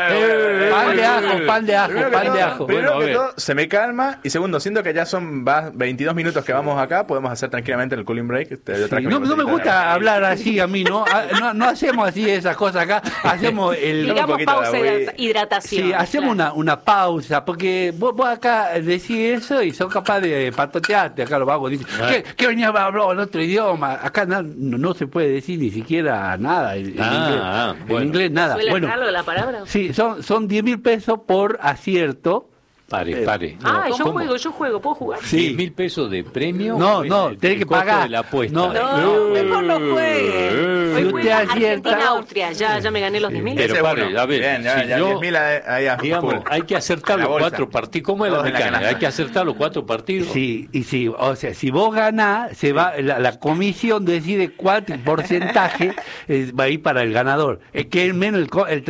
[SPEAKER 7] Pan de ajo,
[SPEAKER 3] Primero que
[SPEAKER 7] pan de
[SPEAKER 3] todo-
[SPEAKER 7] ajo.
[SPEAKER 3] Primero
[SPEAKER 1] Bueno, a
[SPEAKER 3] que
[SPEAKER 1] ver.
[SPEAKER 3] todo, se me calma. Y segundo, siento que ya son 22 minutos que vamos acá. Podemos hacer tranquilamente el cooling break. Yo traje
[SPEAKER 7] No,
[SPEAKER 3] mi
[SPEAKER 7] no me
[SPEAKER 3] botellita de
[SPEAKER 7] gusta
[SPEAKER 3] agua.
[SPEAKER 7] hablar así a mí, ¿no? No hacemos así esas cosas acá. Hacemos el...
[SPEAKER 3] un
[SPEAKER 4] Digamos
[SPEAKER 3] poquito de
[SPEAKER 4] pausa de
[SPEAKER 3] agua.
[SPEAKER 4] hidratación.
[SPEAKER 7] Sí, hacemos
[SPEAKER 4] Claro.
[SPEAKER 7] una pausa, porque vos acá decís eso y sos capaz de patotearte. Acá los vagos dicen, ¿qué venía a hablar en otro idioma? Acá no se puede decir ni siquiera nada. En
[SPEAKER 1] bueno.
[SPEAKER 7] inglés nada.
[SPEAKER 4] ¿Suele
[SPEAKER 7] Bueno,
[SPEAKER 4] raro la palabra?
[SPEAKER 7] sí, son 10.000 pesos por acierto.
[SPEAKER 1] Pare.
[SPEAKER 4] Ah, yo
[SPEAKER 1] ¿Cómo?
[SPEAKER 4] juego, ¿puedo jugar?
[SPEAKER 1] ¿10 mil pesos de premio?
[SPEAKER 7] No,
[SPEAKER 1] ¿O
[SPEAKER 7] no,
[SPEAKER 1] el
[SPEAKER 7] tenés que
[SPEAKER 1] costo
[SPEAKER 7] pagar.
[SPEAKER 1] de la apuesta?
[SPEAKER 7] No,
[SPEAKER 2] mejor no jueguen.
[SPEAKER 7] Si
[SPEAKER 4] Hoy
[SPEAKER 7] usted
[SPEAKER 4] juega
[SPEAKER 7] acierta-
[SPEAKER 4] Argentina-Austria, ya me gané los 10.000.
[SPEAKER 1] Pero
[SPEAKER 3] Ese
[SPEAKER 1] pare,
[SPEAKER 3] uno.
[SPEAKER 1] a ver,
[SPEAKER 3] Bien, ya,
[SPEAKER 1] si
[SPEAKER 3] ya
[SPEAKER 1] yo-
[SPEAKER 3] 10.000 ahí a
[SPEAKER 1] Digamos,
[SPEAKER 3] full.
[SPEAKER 1] hay que acertar
[SPEAKER 3] La
[SPEAKER 1] los
[SPEAKER 3] bolsa.
[SPEAKER 1] 4 partidos. ¿Cómo es la
[SPEAKER 3] Todos en la
[SPEAKER 1] mecánica?
[SPEAKER 3] canasta.
[SPEAKER 1] Hay que acertar los 4 partidos.
[SPEAKER 7] Sí, y sí, o sea, si vos ganás, se va la comisión decide cuánto porcentaje va a ir para el ganador, que es menos el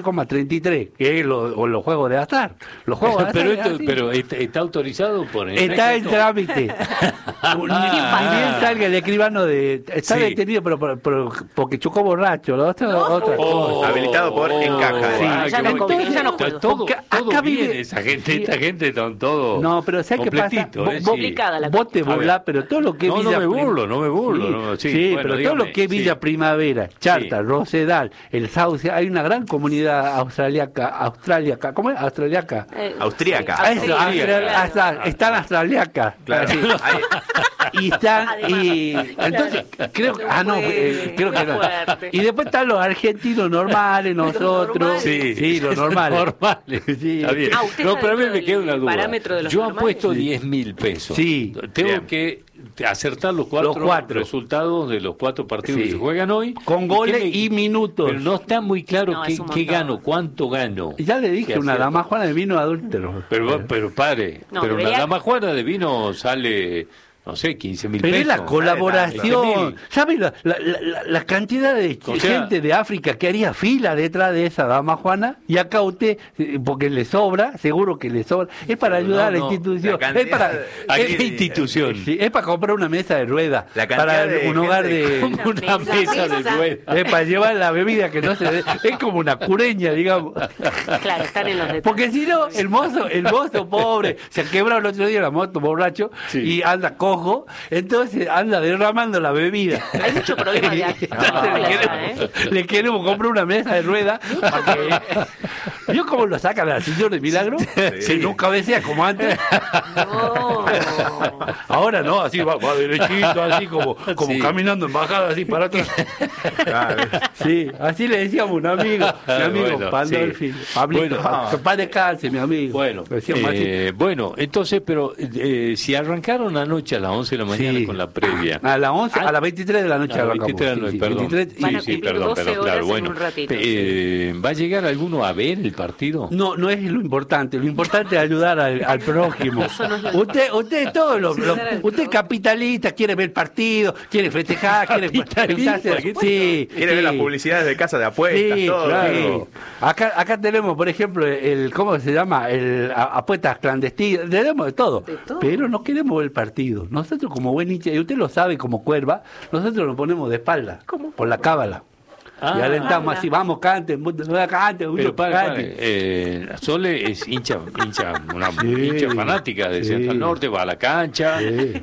[SPEAKER 7] 33,33, que es los juegos de azar. Los juegos de azar
[SPEAKER 1] Pero,
[SPEAKER 7] es así.
[SPEAKER 1] pero está autorizado por el
[SPEAKER 7] Está en
[SPEAKER 1] ejército.
[SPEAKER 7] trámite. Ni bien salga el escribano está
[SPEAKER 1] Sí.
[SPEAKER 7] detenido pero porque chocó borracho. Otra cosa.
[SPEAKER 3] Habilitado por Encaja.
[SPEAKER 7] Sí.
[SPEAKER 4] Ya no conviene, ya no juego.
[SPEAKER 1] Todo,
[SPEAKER 7] Porque
[SPEAKER 1] todo
[SPEAKER 7] acá
[SPEAKER 1] bien,
[SPEAKER 7] vive-
[SPEAKER 1] esa gente,
[SPEAKER 7] Sí.
[SPEAKER 1] esta gente son todo
[SPEAKER 7] No, pero ¿sabes qué pasa?
[SPEAKER 1] completito,
[SPEAKER 7] Vos-
[SPEAKER 1] sí.
[SPEAKER 4] complicada la
[SPEAKER 7] Vos te
[SPEAKER 1] A ver.
[SPEAKER 7] burlás, pero todo lo que es
[SPEAKER 1] No, no
[SPEAKER 7] Villa
[SPEAKER 1] me burlo, no me burlo,
[SPEAKER 7] Sí,
[SPEAKER 1] no, sí,
[SPEAKER 7] sí,
[SPEAKER 1] bueno,
[SPEAKER 7] pero
[SPEAKER 1] dígame,
[SPEAKER 7] todo lo que es Villa
[SPEAKER 1] sí.
[SPEAKER 7] Primavera, Charta,
[SPEAKER 1] Sí.
[SPEAKER 7] Rosedal, el Sauce, hay una gran comunidad australiaca, ¿cómo es? Australiaca.
[SPEAKER 3] Austríaca.
[SPEAKER 7] Ah, eso, están australiacas.
[SPEAKER 3] Claro.
[SPEAKER 7] Sí.
[SPEAKER 3] Ahí-
[SPEAKER 7] Y están,
[SPEAKER 4] Además.
[SPEAKER 7] y entonces, creo que, creo que no.
[SPEAKER 4] Fuerte.
[SPEAKER 7] Y después están los argentinos normales, nosotros.
[SPEAKER 2] normales.
[SPEAKER 7] Sí, los normales.
[SPEAKER 1] Normales.
[SPEAKER 7] Sí.
[SPEAKER 1] Está bien.
[SPEAKER 4] Ah, usted
[SPEAKER 1] No,
[SPEAKER 4] está
[SPEAKER 1] pero a mí
[SPEAKER 4] dentro
[SPEAKER 1] me queda
[SPEAKER 4] del
[SPEAKER 1] una duda.
[SPEAKER 4] parámetro de los
[SPEAKER 1] Yo
[SPEAKER 4] normales.
[SPEAKER 1] apuesto 10.000 pesos.
[SPEAKER 7] Sí.
[SPEAKER 1] Tengo
[SPEAKER 7] Bien.
[SPEAKER 1] que acertar los
[SPEAKER 7] Los
[SPEAKER 1] 4
[SPEAKER 7] cuatro.
[SPEAKER 1] resultados de los 4 partidos
[SPEAKER 7] Sí.
[SPEAKER 1] que se juegan hoy.
[SPEAKER 7] Con goles
[SPEAKER 1] qué me-
[SPEAKER 7] y minutos.
[SPEAKER 1] Pero no está muy claro
[SPEAKER 4] No,
[SPEAKER 1] qué,
[SPEAKER 4] es un
[SPEAKER 1] qué
[SPEAKER 4] montón.
[SPEAKER 1] gano, cuánto gano.
[SPEAKER 7] Ya le
[SPEAKER 1] ¿Qué
[SPEAKER 7] dije, una
[SPEAKER 1] acierto?
[SPEAKER 7] dama Juana de vino adúltero.
[SPEAKER 1] Pero pare.
[SPEAKER 4] No,
[SPEAKER 1] pero
[SPEAKER 4] debería-
[SPEAKER 1] una dama juana de vino sale no sé, 15.000
[SPEAKER 7] Pero
[SPEAKER 1] pesos.
[SPEAKER 7] es la colaboración.
[SPEAKER 1] 20.000.
[SPEAKER 7] ¿Sabes la cantidad de
[SPEAKER 1] O sea,
[SPEAKER 7] gente de África que haría fila detrás de esa dama Juana? Y acá usted, porque le sobra, seguro que le sobra, es para ayudar a la institución.
[SPEAKER 3] la
[SPEAKER 7] Es para,
[SPEAKER 1] ¿A
[SPEAKER 7] es-
[SPEAKER 1] qué institución?
[SPEAKER 7] sí, es para comprar una mesa de ruedas.
[SPEAKER 3] La cantidad
[SPEAKER 7] Para
[SPEAKER 3] de
[SPEAKER 7] un hogar
[SPEAKER 3] gente
[SPEAKER 7] de...
[SPEAKER 1] Como una mesa de ruedas.
[SPEAKER 7] Es para llevar la bebida que no se dé. Es como una cureña, digamos.
[SPEAKER 4] Claro, están en los detalles.
[SPEAKER 7] Porque si no, el mozo pobre, se quebró el otro día la moto borracho
[SPEAKER 1] Sí.
[SPEAKER 7] y anda cojo, entonces anda derramando la bebida.
[SPEAKER 4] Hay mucho problema de
[SPEAKER 7] Entonces le queremos comprar una mesa de ruedas para que... ¿Vio cómo lo sacan al señor de milagro? Si no cabecea como antes.
[SPEAKER 2] No.
[SPEAKER 7] Ahora no, así va derechito, así como
[SPEAKER 1] Sí.
[SPEAKER 7] caminando en bajada, así para atrás. Sí, así le decíamos a un amigo, mi amigo
[SPEAKER 1] Bueno,
[SPEAKER 7] Pandolfi,
[SPEAKER 1] sí.
[SPEAKER 7] Pablito,
[SPEAKER 1] Bueno.
[SPEAKER 7] paz descanse, mi amigo.
[SPEAKER 1] Bueno,
[SPEAKER 7] Le decíamos así.
[SPEAKER 1] bueno, entonces, pero si arrancaron anoche a las 11 de la mañana
[SPEAKER 7] Sí.
[SPEAKER 1] con la previa.
[SPEAKER 7] A las 11, a las 23 de la noche
[SPEAKER 1] A las
[SPEAKER 7] arrancamos.
[SPEAKER 1] 23 de la noche,
[SPEAKER 7] Sí,
[SPEAKER 1] perdón.
[SPEAKER 7] 23,
[SPEAKER 4] Van a
[SPEAKER 1] Sí,
[SPEAKER 4] cumplir
[SPEAKER 1] perdón,
[SPEAKER 4] 12
[SPEAKER 1] claro,
[SPEAKER 4] horas en
[SPEAKER 1] bueno.
[SPEAKER 4] un ratito,
[SPEAKER 1] ¿Va a llegar alguno a ver el partido?
[SPEAKER 7] No, no es lo importante es ayudar al prójimo.
[SPEAKER 4] Eso no es lo
[SPEAKER 7] Usted todo
[SPEAKER 2] Ayudar al
[SPEAKER 7] usted es capitalista, quiere ver el partido, quiere festejar, quiere
[SPEAKER 1] Capitalista,
[SPEAKER 7] sí,
[SPEAKER 3] Quiere ver las publicidades de casa de apuestas,
[SPEAKER 7] Sí,
[SPEAKER 3] todo.
[SPEAKER 7] claro. Acá tenemos, por ejemplo, ¿cómo se llama? Apuestas clandestinas, tenemos de todo.
[SPEAKER 2] De todo.
[SPEAKER 7] Pero no queremos ver el partido. Nosotros como buen hincha, y usted lo sabe como Cuerva, nosotros nos ponemos de espalda, por la cábala. Y alentamos así, vamos, canten, canten,
[SPEAKER 1] Pero para,
[SPEAKER 7] canten.
[SPEAKER 1] Sole es una
[SPEAKER 7] Sí.
[SPEAKER 1] hincha fanática de
[SPEAKER 7] Sí.
[SPEAKER 1] Central Norte, va a la cancha,
[SPEAKER 7] Sí.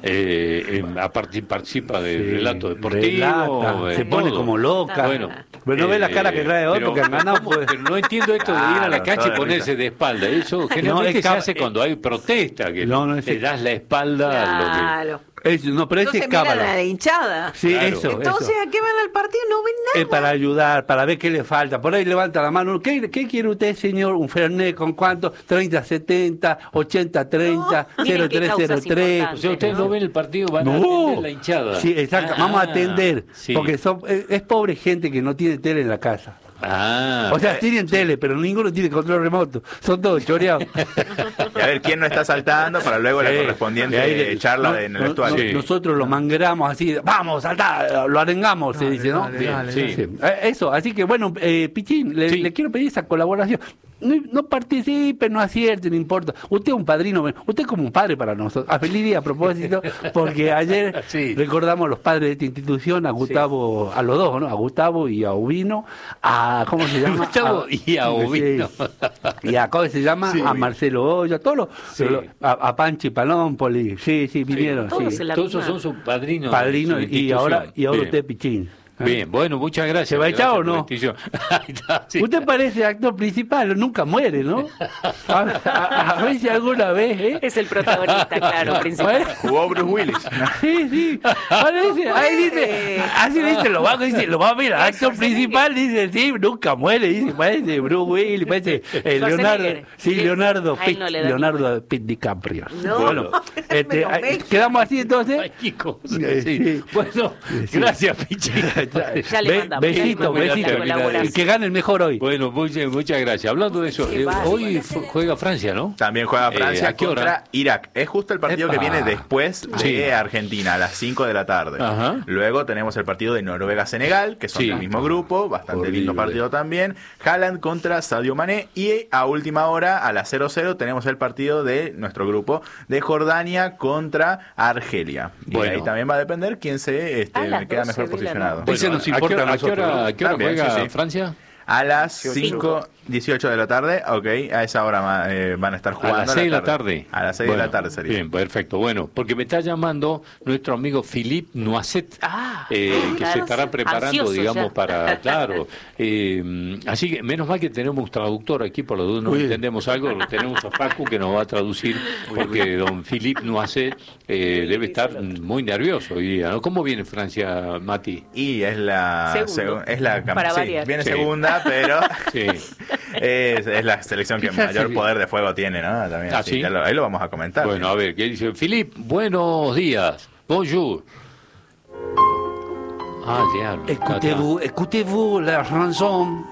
[SPEAKER 1] participa del
[SPEAKER 7] Sí,
[SPEAKER 1] relato deportivo.
[SPEAKER 7] relata, se pone
[SPEAKER 1] todo.
[SPEAKER 7] como loca.
[SPEAKER 1] Bueno,
[SPEAKER 7] Pero no ve la cara que trae otro que han ganado.
[SPEAKER 1] ¿cómo?
[SPEAKER 7] Pues.
[SPEAKER 1] Pero no entiendo esto de ir a la
[SPEAKER 3] Claro,
[SPEAKER 1] cancha y
[SPEAKER 3] toda
[SPEAKER 1] ponerse de espalda. Eso generalmente
[SPEAKER 7] es
[SPEAKER 1] se
[SPEAKER 7] cab-
[SPEAKER 1] hace cuando hay protesta, que
[SPEAKER 7] No, no,
[SPEAKER 1] le
[SPEAKER 7] es-
[SPEAKER 1] das la espalda a lo que...
[SPEAKER 2] Claro.
[SPEAKER 7] No, pero ese
[SPEAKER 2] Entonces
[SPEAKER 7] es
[SPEAKER 2] miran a
[SPEAKER 7] cábala.
[SPEAKER 2] la hinchada.
[SPEAKER 7] Sí,
[SPEAKER 1] Claro.
[SPEAKER 7] eso.
[SPEAKER 2] Entonces, ¿a qué van al partido? No ven nada.
[SPEAKER 7] Es para ayudar, para ver qué le falta. Por ahí levanta la mano. ¿Qué quiere usted, señor? ¿Un Fernet con cuánto? 30-70, 80-30,
[SPEAKER 4] Miren qué causas
[SPEAKER 7] 0303.
[SPEAKER 1] O sea, ustedes no ven el partido, van a
[SPEAKER 7] No.
[SPEAKER 1] atender la hinchada.
[SPEAKER 7] Sí, exacto. Vamos a atender.
[SPEAKER 1] Sí.
[SPEAKER 7] Porque es pobre gente que no tiene tele en la casa. O sea, tienen tele, pero ninguno tiene control remoto. Son todos choreados.
[SPEAKER 3] Y a ver quién no está saltando para luego la
[SPEAKER 7] Sí.
[SPEAKER 3] correspondiente
[SPEAKER 7] Y ahí
[SPEAKER 3] charla en el vestuario.
[SPEAKER 1] Sí.
[SPEAKER 7] Nosotros lo mangramos así, vamos, saltá, lo arengamos, se dice, ¿no?
[SPEAKER 1] sí.
[SPEAKER 7] Sí. Eso, así que bueno, Pichín,
[SPEAKER 1] Sí.
[SPEAKER 7] le quiero pedir esa colaboración. No participe, no acierte, no importa. Usted es un padrino, usted es como un padre para nosotros. A feliz día a propósito, porque ayer
[SPEAKER 1] Sí.
[SPEAKER 7] recordamos a los padres de esta institución, a Gustavo, a los dos, ¿no? A Gustavo y a Ubino, ¿cómo se llama?
[SPEAKER 1] Gustavo y a Ubino.
[SPEAKER 7] Sí. Y a, ¿cómo se llama?
[SPEAKER 1] Sí.
[SPEAKER 7] A Marcelo Hoyo, a todos los,
[SPEAKER 1] Sí.
[SPEAKER 7] a Panchi Palómpoli, sí, vinieron,
[SPEAKER 4] Todos
[SPEAKER 7] sí.
[SPEAKER 4] en la
[SPEAKER 1] Todos
[SPEAKER 4] misma-
[SPEAKER 1] son sus padrinos.
[SPEAKER 7] Padrino,
[SPEAKER 1] de su
[SPEAKER 7] y ahora
[SPEAKER 1] institución. Bien.
[SPEAKER 7] usted Pichín.
[SPEAKER 1] Bien, bueno, muchas gracias.
[SPEAKER 7] ¿Se va a echar
[SPEAKER 1] Gracias
[SPEAKER 7] o
[SPEAKER 1] por
[SPEAKER 7] no?
[SPEAKER 1] la institución. Ahí está, sí.
[SPEAKER 7] Usted parece actor principal, nunca muere, ¿no? A ver si alguna vez, ¿eh?
[SPEAKER 4] Es el protagonista, claro, principal.
[SPEAKER 3] Jugó Bruce Willis.
[SPEAKER 7] Sí, parece. Ahí dice, así dice, lo va a ver, actor principal, dice, sí, nunca muere, dice, parece Bruce Willis, parece Leonardo,
[SPEAKER 4] Sí.
[SPEAKER 7] Leonardo
[SPEAKER 4] A él no le da
[SPEAKER 7] Leonardo Pitt DiCaprio.
[SPEAKER 2] No,
[SPEAKER 7] Bueno,
[SPEAKER 2] me lo mezclo.
[SPEAKER 7] quedamos así entonces.
[SPEAKER 1] Ay, qué cosa,
[SPEAKER 7] Sí.
[SPEAKER 1] sí. Bueno,
[SPEAKER 7] Sí.
[SPEAKER 1] gracias, Pichi.
[SPEAKER 4] Ya le mandamos.
[SPEAKER 7] Besito,
[SPEAKER 1] ya le
[SPEAKER 7] besito.
[SPEAKER 1] mandamos.
[SPEAKER 7] Que gane el mejor hoy.
[SPEAKER 1] Bueno, muchas gracias. Hablando de eso,
[SPEAKER 2] Qué bárbaro.
[SPEAKER 1] hoy juega Francia, ¿no?
[SPEAKER 3] También juega Francia
[SPEAKER 1] ¿a qué hora?
[SPEAKER 3] contra Irak. Es justo el partido
[SPEAKER 1] Epa.
[SPEAKER 3] que viene después de
[SPEAKER 1] Sí.
[SPEAKER 3] Argentina, a las 5 de la tarde.
[SPEAKER 1] Ajá.
[SPEAKER 3] Luego tenemos el partido de Noruega-Senegal, que son
[SPEAKER 1] Sí.
[SPEAKER 3] del mismo grupo, bastante lindo
[SPEAKER 1] Horrible.
[SPEAKER 3] partido también. Haaland contra Sadio Mané. Y a última hora, a las 0-0, tenemos el partido de nuestro grupo de Jordania contra Argelia. Y
[SPEAKER 1] Bueno.
[SPEAKER 3] ahí también va a depender quién se
[SPEAKER 4] A las
[SPEAKER 3] queda
[SPEAKER 4] 12
[SPEAKER 3] mejor
[SPEAKER 4] de la
[SPEAKER 3] posicionado.
[SPEAKER 7] Ese nos importa a
[SPEAKER 1] ¿a qué hora,
[SPEAKER 7] nosotros, ¿no?
[SPEAKER 1] a qué hora
[SPEAKER 3] También,
[SPEAKER 1] juega
[SPEAKER 3] sí, sí.
[SPEAKER 1] Francia?
[SPEAKER 3] A las 5:18 de la tarde, ok, a esa hora van a estar jugando.
[SPEAKER 1] A las 6 de la tarde.
[SPEAKER 3] A las 6 de la tarde sería.
[SPEAKER 1] Bien, perfecto. Bueno, porque me está llamando nuestro amigo Philippe Noiset, que
[SPEAKER 4] claro.
[SPEAKER 1] se estará preparando,
[SPEAKER 4] Ansioso
[SPEAKER 1] digamos,
[SPEAKER 4] ya.
[SPEAKER 1] para, claro. Así que menos mal que tenemos traductor aquí, por lo dudas no
[SPEAKER 7] Muy bien.
[SPEAKER 1] entendemos algo, tenemos a Paco que nos va a traducir, porque don Philippe Noiset debe estar muy nervioso hoy día, ¿no? ¿Cómo viene Francia, Mati?
[SPEAKER 3] Y es la
[SPEAKER 4] Segundo.
[SPEAKER 3] es la
[SPEAKER 4] Para
[SPEAKER 3] sí,
[SPEAKER 4] variar.
[SPEAKER 3] viene
[SPEAKER 1] Sí.
[SPEAKER 3] segunda, pero
[SPEAKER 1] Sí.
[SPEAKER 3] es la selección que
[SPEAKER 7] Quizás
[SPEAKER 3] mayor
[SPEAKER 7] sí.
[SPEAKER 3] poder de fuego tiene, ¿no? También,
[SPEAKER 1] Ah,
[SPEAKER 3] así,
[SPEAKER 1] ¿sí?
[SPEAKER 3] ahí lo vamos a comentar.
[SPEAKER 1] Bueno, a ver, ¿qué dice? Philippe, buenos días. Bonjour. Ah, diablo.
[SPEAKER 7] Écoutez-vous la chanson,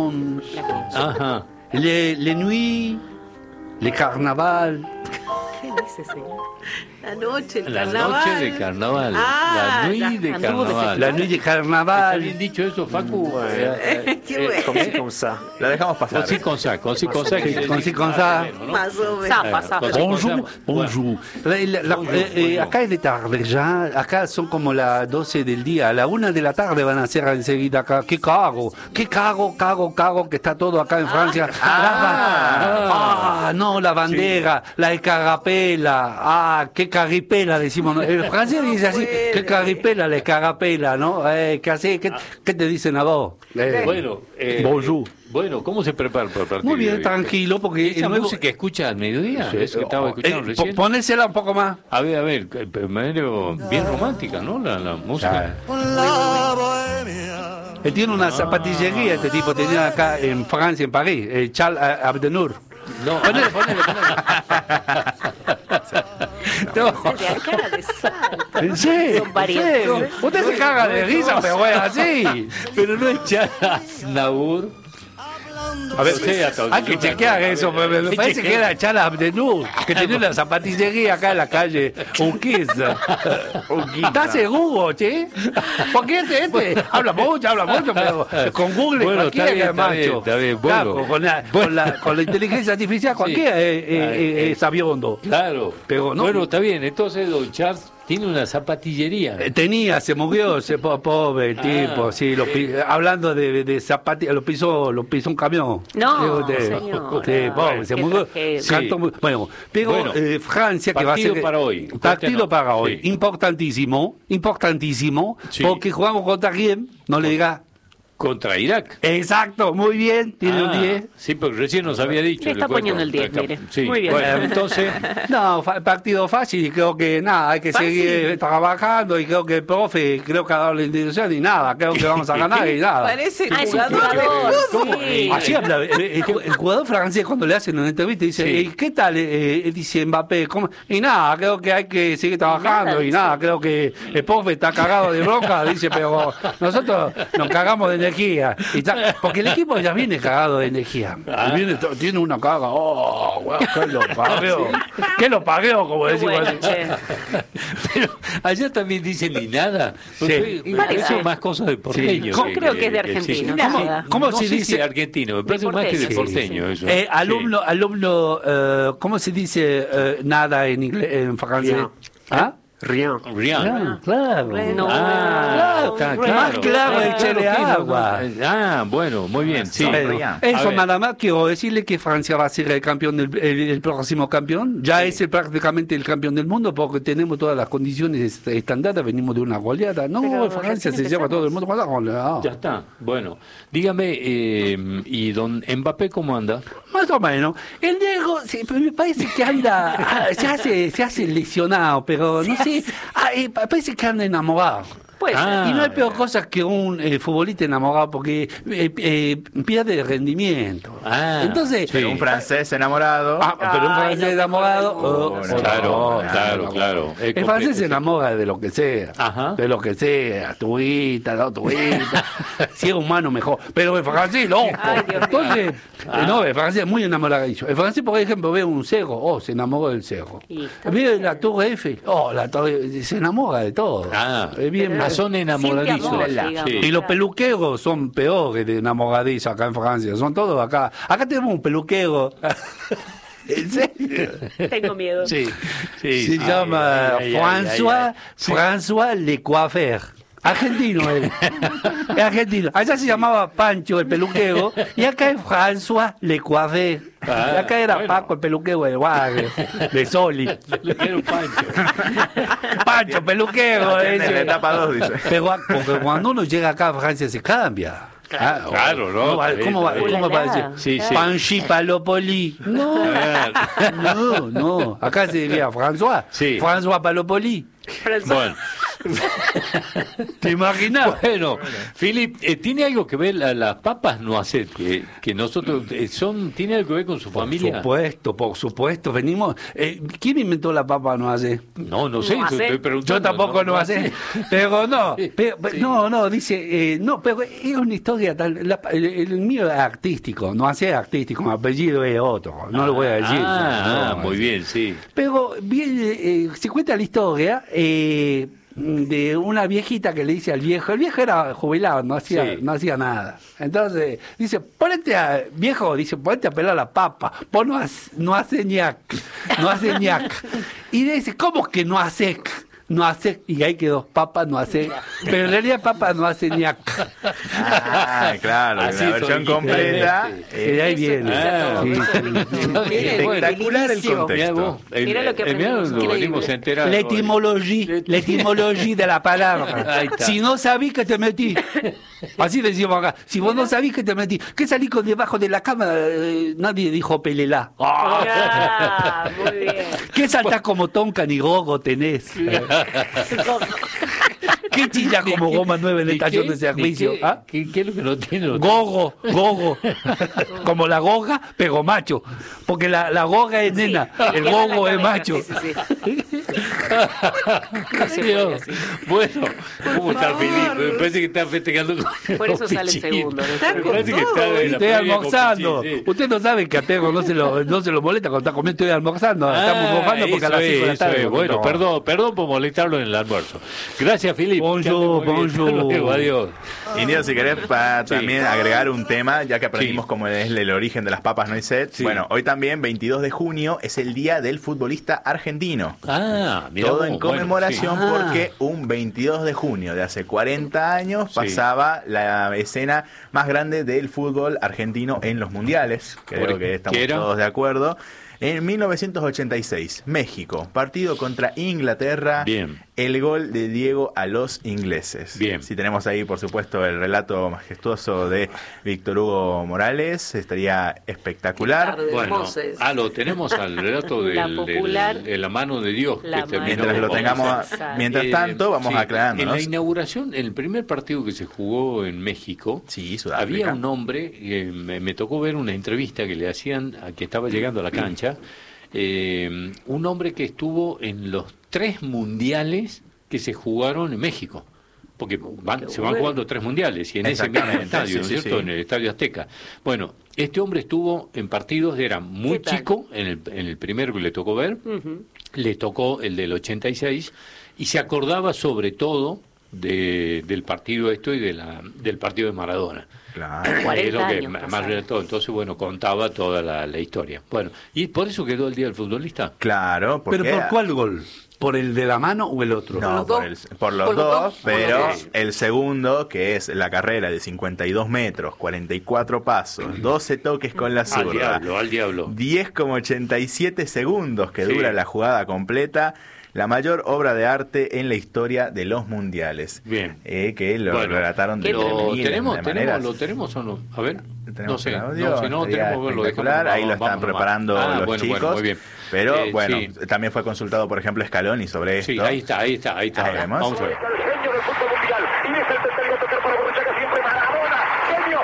[SPEAKER 1] Ajá.
[SPEAKER 7] les nuits, les carnavals,
[SPEAKER 4] dice, señor?
[SPEAKER 2] La noche, el
[SPEAKER 1] La
[SPEAKER 2] carnaval.
[SPEAKER 1] noche de carnaval.
[SPEAKER 2] Ah,
[SPEAKER 1] la nuit de
[SPEAKER 4] anduvo de
[SPEAKER 1] carnaval.
[SPEAKER 7] La nuit de
[SPEAKER 1] ¿Está
[SPEAKER 7] carnaval.
[SPEAKER 1] bien dicho eso, Facu?
[SPEAKER 2] Qué bueno.
[SPEAKER 6] Como ça.
[SPEAKER 3] Lo dejamos pasar.
[SPEAKER 1] Con sí, con sa. Con sí, con sa.
[SPEAKER 7] Con sí, con sa.
[SPEAKER 2] Más o menos.
[SPEAKER 4] Zapa, zapa.
[SPEAKER 7] Bonjour, bonjour. Acá es de tarde ya, acá son como las 12 del día, a la 1 de la tarde van a ser enseguida acá. Qué cago, que está todo acá en Francia. No, la bandera, la escarapela, qué caripela decimos. El francés dice así, qué caripela, la escarapela, ¿no? ¿Qué hace? ¿Qué te dicen a vos?
[SPEAKER 1] Bueno,
[SPEAKER 7] Bonjour.
[SPEAKER 1] Bueno, ¿cómo se prepara para el partido?
[SPEAKER 7] Muy bien,
[SPEAKER 1] de hoy?
[SPEAKER 7] tranquilo, porque
[SPEAKER 1] ¿Esa música escucha al mediodía? Eso que estaba escuchando recién.
[SPEAKER 7] Ponésela un poco más.
[SPEAKER 1] A ver, medio bien romántica, ¿no? La música.
[SPEAKER 7] Él tiene una zapatillería, este tipo tenía acá en Francia, en París, Charles Abdenur.
[SPEAKER 1] No, ponele.
[SPEAKER 7] No,
[SPEAKER 4] De cara de salta.
[SPEAKER 7] ¿en serio?
[SPEAKER 4] Son varias
[SPEAKER 7] ¿En serio?
[SPEAKER 4] cosas.
[SPEAKER 7] Usted se caga de risa, pero es así.
[SPEAKER 1] Pero no es Charles Nabur.
[SPEAKER 7] A ver,
[SPEAKER 1] O sea,
[SPEAKER 7] hay que chequear eso, me parece que era Charles Abdenur, que tenía una zapatillería acá en la calle Urquiza. ¿Estás seguro, che? Porque este habla mucho, pero con Google
[SPEAKER 1] Bueno,
[SPEAKER 7] cualquiera
[SPEAKER 1] está bien,
[SPEAKER 7] es macho.
[SPEAKER 1] está bien, bueno.
[SPEAKER 7] Claro, con la inteligencia artificial cualquiera es sabiondo.
[SPEAKER 1] Claro.
[SPEAKER 7] Pero no-
[SPEAKER 1] Bueno, está bien. Entonces, don Charles tiene una zapatillería.
[SPEAKER 7] Tenía, se murió ese pobre el tipo, sí, hablando de zapatillas, lo pisó un camión.
[SPEAKER 4] No,
[SPEAKER 7] Sí,
[SPEAKER 4] señor.
[SPEAKER 7] sí, pobre, se
[SPEAKER 4] Qué
[SPEAKER 7] murió.
[SPEAKER 4] tragedia.
[SPEAKER 7] Cantó muy- bueno, pero
[SPEAKER 1] Bueno,
[SPEAKER 7] Francia que va a
[SPEAKER 1] partido
[SPEAKER 7] ser
[SPEAKER 1] para hoy.
[SPEAKER 7] partido
[SPEAKER 1] Cuéntenos.
[SPEAKER 7] para hoy,
[SPEAKER 1] Sí.
[SPEAKER 7] importantísimo,
[SPEAKER 1] Sí.
[SPEAKER 7] porque jugamos contra quién, no le diga.
[SPEAKER 1] Contra Irak.
[SPEAKER 7] Exacto, muy bien, tiene un 10.
[SPEAKER 1] Sí, porque recién nos había dicho.
[SPEAKER 4] Le está
[SPEAKER 1] cuento.
[SPEAKER 4] poniendo el 10, mire.
[SPEAKER 1] Sí,
[SPEAKER 4] Muy bien.
[SPEAKER 1] Bueno, entonces,
[SPEAKER 7] No, partido fácil y creo que nada, hay que
[SPEAKER 2] Fácil.
[SPEAKER 7] seguir trabajando y creo que el profe creo que ha dado la indicación y nada, creo que vamos a ganar y nada.
[SPEAKER 2] Parece
[SPEAKER 4] Ah, es un
[SPEAKER 2] jugador de
[SPEAKER 4] jugador,
[SPEAKER 2] fútbol.
[SPEAKER 4] sí.
[SPEAKER 7] Así habla el jugador francés cuando le hacen una entrevista dice,
[SPEAKER 1] Sí.
[SPEAKER 7] ¿qué tal? Dice Mbappé, ¿cómo? Y nada, creo que hay que seguir trabajando
[SPEAKER 4] Nada,
[SPEAKER 7] y nada, creo que el profe está cagado de bronca, dice, pero nosotros nos cagamos de energía. Porque el equipo ya viene cagado de energía. Tiene una caga, que lo pagueo. Que lo pagueo, como
[SPEAKER 4] Qué
[SPEAKER 7] decimos
[SPEAKER 4] bueno,
[SPEAKER 7] así.
[SPEAKER 4] che.
[SPEAKER 1] pero allá también dicen ni nada. Porque
[SPEAKER 7] Sí.
[SPEAKER 1] me parece
[SPEAKER 4] Parece.
[SPEAKER 1] más cosas de porteño.
[SPEAKER 7] Sí.
[SPEAKER 4] Creo que es de argentino.
[SPEAKER 1] sí.
[SPEAKER 4] Nada.
[SPEAKER 7] ¿Cómo
[SPEAKER 1] No
[SPEAKER 7] se
[SPEAKER 1] sé si
[SPEAKER 7] dice?
[SPEAKER 1] de argentino, me parece
[SPEAKER 4] De
[SPEAKER 1] más que de
[SPEAKER 4] porteño,
[SPEAKER 1] porteño
[SPEAKER 4] sí,
[SPEAKER 1] eso.
[SPEAKER 7] Alumno, ¿cómo se dice nada en inglés, en francés?
[SPEAKER 6] Rien.
[SPEAKER 7] ¿Ah?
[SPEAKER 6] Rien.
[SPEAKER 1] Rihanna.
[SPEAKER 7] Claro.
[SPEAKER 4] No.
[SPEAKER 1] Está
[SPEAKER 7] Más claro, échale
[SPEAKER 1] que no,
[SPEAKER 7] agua.
[SPEAKER 1] Bueno, muy bien, sí.
[SPEAKER 7] Bueno,
[SPEAKER 3] Rihanna.
[SPEAKER 1] A
[SPEAKER 7] eso
[SPEAKER 1] ver.
[SPEAKER 7] nada más quiero decirle que Francia va a ser el campeón el próximo campeón. Ya es prácticamente el campeón del mundo porque tenemos todas las condiciones estándares, venimos de una goleada. No,
[SPEAKER 4] Pero
[SPEAKER 7] Francia
[SPEAKER 4] recién
[SPEAKER 7] se lleva todo el
[SPEAKER 4] empezamos.
[SPEAKER 7] mundo con la goleada.
[SPEAKER 1] Ya está. Bueno, dígame, ¿y don Mbappé cómo anda?
[SPEAKER 7] Más o menos. El Diego me parece que anda, se hace lesionado, pero no sé, parece que anda enamorado.
[SPEAKER 4] Pues,
[SPEAKER 1] Ah.
[SPEAKER 7] Y no hay peor cosa que un futbolista enamorado porque pierde rendimiento. Entonces,
[SPEAKER 1] sí.
[SPEAKER 3] Un francés enamorado.
[SPEAKER 7] pero un
[SPEAKER 4] Ay,
[SPEAKER 7] francés
[SPEAKER 4] no,
[SPEAKER 7] enamorado.
[SPEAKER 1] Claro.
[SPEAKER 7] El francés se enamora de lo que sea.
[SPEAKER 1] Ajá.
[SPEAKER 7] De lo que sea. Tuita, no tuita. Si es humano, mejor. Pero el francés no.
[SPEAKER 4] Ay, Dios mío.
[SPEAKER 7] Entonces, no, el francés es muy enamoradizo. El francés, por ejemplo, ve un cerro. Se enamoró del cerro.
[SPEAKER 4] Y está
[SPEAKER 7] Ve la Torre Eiffel. La Torre, se enamora de todo. Es bien.
[SPEAKER 1] Son enamoradizos.
[SPEAKER 4] Siente amor, digamos.
[SPEAKER 7] Y los peluqueros son peores de enamoradizos acá en Francia. Son todos acá. Acá tenemos un peluquero. ¿En serio?
[SPEAKER 4] Tengo miedo.
[SPEAKER 1] Sí.
[SPEAKER 7] Se llama François Le Coiffeur. Argentino él. Es argentino. Allá se llamaba Pancho el peluquero y acá es François Le Coiffeur. Y acá era
[SPEAKER 1] bueno.
[SPEAKER 7] Paco el peluquero de Wagner, de Soli.
[SPEAKER 1] Era un Pancho.
[SPEAKER 7] Pancho peluquero.
[SPEAKER 3] En la
[SPEAKER 7] ese.
[SPEAKER 3] etapa 2, dice.
[SPEAKER 7] Pero porque cuando uno llega acá a Francia se cambia.
[SPEAKER 1] Claro, ¿no?
[SPEAKER 7] ¿Cómo va
[SPEAKER 4] Ulala.
[SPEAKER 7] a decir?
[SPEAKER 1] Sí, sí.
[SPEAKER 7] Panchipalopoli. No. Acá se diría François.
[SPEAKER 1] Sí.
[SPEAKER 7] François Palopoli.
[SPEAKER 1] Bueno,
[SPEAKER 7] ¿Te imaginas?
[SPEAKER 1] Bueno, Philip, ¿tiene algo que ver las papas noisette que nosotros tiene algo que ver con su familia?
[SPEAKER 7] Por supuesto, venimos. ¿Quién inventó la papa no hace?
[SPEAKER 1] No sé,
[SPEAKER 4] Noisette.
[SPEAKER 1] estoy preguntando.
[SPEAKER 7] Yo tampoco no hace, pero no,
[SPEAKER 1] Sí,
[SPEAKER 7] no, dice, no, pero es una historia tal, el mío es artístico, no hace artístico, mi apellido es otro, no lo voy a decir. No,
[SPEAKER 1] muy bien, sí.
[SPEAKER 7] Pero bien, se cuenta la historia de una viejita que le dice al viejo, el viejo era jubilado, no hacía nada. Entonces dice, ponete a pelar la papa, vos no hace ñac. Y dice, ¿cómo que no hace? No hace, y ahí quedó, papa no hace, pero en realidad papa no hace ñac.
[SPEAKER 3] Claro,
[SPEAKER 1] Así
[SPEAKER 3] la versión
[SPEAKER 1] son
[SPEAKER 3] completa.
[SPEAKER 7] De ahí viene.
[SPEAKER 3] Espectacular el contexto.
[SPEAKER 4] Mirá lo que aprendimos, increíble.
[SPEAKER 7] La etimología de la palabra.
[SPEAKER 1] Ahí está.
[SPEAKER 7] Si no sabís que te metí. Así decimos acá. Si vos no sabís que te metí. ¿Qué salí con debajo de la cama? Nadie dijo pelelá.
[SPEAKER 4] Ah, muy bien.
[SPEAKER 7] ¿Qué saltás como tonca ni gogo tenés? ¿Qué chilla como goma 9 en estación de servicio? ¿Ah?
[SPEAKER 1] ¿Qué es lo que no tiene?
[SPEAKER 7] Gogo. Como la goga, pero macho. Porque la goga es nena, el
[SPEAKER 4] queda en la
[SPEAKER 7] gogo es
[SPEAKER 4] cabeza,
[SPEAKER 7] macho.
[SPEAKER 4] sí.
[SPEAKER 1] Dios. Bueno, ¿cómo está Felipe? Me parece que está festejando con
[SPEAKER 4] Por eso sale el
[SPEAKER 1] pichín.
[SPEAKER 4] segundo, ¿no?
[SPEAKER 2] Está
[SPEAKER 1] Me
[SPEAKER 2] con
[SPEAKER 1] parece que
[SPEAKER 2] todo.
[SPEAKER 1] está en la
[SPEAKER 7] Estoy
[SPEAKER 1] previa con
[SPEAKER 7] almorzando.
[SPEAKER 1] pichín, sí.
[SPEAKER 7] Usted no sabe que a Tego no se lo molesta cuando está comiendo, estoy almorzando. Estamos mojando porque a las 5 de la tarde.
[SPEAKER 1] Bueno, perdón por molestarlo en el almuerzo. Gracias, Felipe.
[SPEAKER 7] Bonjour,
[SPEAKER 1] Que ande muy bien.
[SPEAKER 7] bonjour.
[SPEAKER 1] Hasta luego, adiós.
[SPEAKER 3] Indio, si querés también
[SPEAKER 1] Sí.
[SPEAKER 3] agregar un tema, ya que aprendimos
[SPEAKER 1] Sí.
[SPEAKER 3] cómo es el origen de las papas noisette.
[SPEAKER 1] Sí.
[SPEAKER 3] Bueno, hoy también, 22 de junio, es el día del futbolista argentino.
[SPEAKER 1] Mira
[SPEAKER 3] Todo
[SPEAKER 1] vos,
[SPEAKER 3] en conmemoración
[SPEAKER 7] bueno, sí.
[SPEAKER 3] porque un 22 de junio de hace 40 años
[SPEAKER 1] Sí.
[SPEAKER 3] pasaba la escena más grande del fútbol argentino en los mundiales. Creo que estamos
[SPEAKER 1] ¿Qué era?
[SPEAKER 3] todos de acuerdo. En 1986, México, partido contra Inglaterra.
[SPEAKER 1] Bien.
[SPEAKER 3] El gol de Diego a los ingleses.
[SPEAKER 1] Bien.
[SPEAKER 3] Si tenemos ahí, por supuesto, el relato majestuoso de Víctor Hugo Morales, estaría espectacular.
[SPEAKER 2] Qué tarde.
[SPEAKER 1] Bueno,
[SPEAKER 2] Moses.
[SPEAKER 1] lo tenemos al relato
[SPEAKER 4] La popular-
[SPEAKER 1] de la mano de Dios.
[SPEAKER 4] La
[SPEAKER 1] que terminó
[SPEAKER 3] Mientras lo
[SPEAKER 1] con-
[SPEAKER 3] tengamos,
[SPEAKER 4] Exacto.
[SPEAKER 3] mientras tanto, vamos
[SPEAKER 1] sí,
[SPEAKER 3] aclarándonos.
[SPEAKER 1] En la inauguración, en el primer partido que se jugó en México,
[SPEAKER 3] Sí, Sudáfrica.
[SPEAKER 1] había un hombre, me tocó ver una entrevista que le hacían a que estaba llegando a la cancha, un hombre que estuvo en los 3 mundiales que se jugaron en México. Porque se van jugando 3 mundiales y en ese mismo
[SPEAKER 3] Exactamente,
[SPEAKER 1] estadio,
[SPEAKER 3] sí,
[SPEAKER 1] ¿no es
[SPEAKER 3] sí,
[SPEAKER 1] cierto?
[SPEAKER 3] sí.
[SPEAKER 1] En el Estadio Azteca. Bueno, este hombre estuvo en partidos, era muy
[SPEAKER 4] ¿Qué tal?
[SPEAKER 1] chico, en el primero que le tocó ver, le tocó el del 86 y se acordaba sobre todo del partido esto y del partido de Maradona.
[SPEAKER 3] Claro.
[SPEAKER 4] 40
[SPEAKER 1] Es lo que
[SPEAKER 4] años
[SPEAKER 1] más
[SPEAKER 4] pasaron.
[SPEAKER 1] relató. Entonces, bueno, contaba toda la historia. Bueno, y por eso quedó el Día del Futbolista.
[SPEAKER 3] Claro, porque...
[SPEAKER 7] ¿Pero por cuál gol? ¿Por el de la mano o el otro?
[SPEAKER 3] No,
[SPEAKER 2] Por
[SPEAKER 3] por,
[SPEAKER 2] los
[SPEAKER 3] por los
[SPEAKER 2] por los
[SPEAKER 3] dos,
[SPEAKER 2] dos, por
[SPEAKER 3] pero
[SPEAKER 2] los dos.
[SPEAKER 3] el segundo, que es la carrera de 52 metros, 44 pasos, 12 toques con la zurda,
[SPEAKER 1] Al diablo.
[SPEAKER 3] 10,87 segundos que
[SPEAKER 1] Sí.
[SPEAKER 3] dura la jugada completa, la mayor obra de arte en la historia de los mundiales.
[SPEAKER 1] Bien.
[SPEAKER 3] Que lo
[SPEAKER 1] Bueno,
[SPEAKER 3] relataron de
[SPEAKER 1] ¿Lo
[SPEAKER 3] miles
[SPEAKER 1] tenemos,
[SPEAKER 3] de maneras.
[SPEAKER 1] ¿Lo tenemos o no? A ver.
[SPEAKER 3] Tenemos
[SPEAKER 1] No sé.
[SPEAKER 3] el audio,
[SPEAKER 1] No, si no,
[SPEAKER 3] estaría
[SPEAKER 1] tenemos que verlo.
[SPEAKER 3] espectacular. Ahí lo están preparando los
[SPEAKER 1] bueno,
[SPEAKER 3] chicos.
[SPEAKER 1] Bueno, muy bien.
[SPEAKER 3] Pero bueno,
[SPEAKER 1] sí.
[SPEAKER 3] también fue consultado, por ejemplo, Scaloni sobre esto.
[SPEAKER 1] Sí, ahí está.
[SPEAKER 3] Ahí vemos.
[SPEAKER 1] Vamos a ver.
[SPEAKER 8] El genio del fútbol mundial. Y deja el tercero a tocar para Borruchaga siempre Maradona. Genio.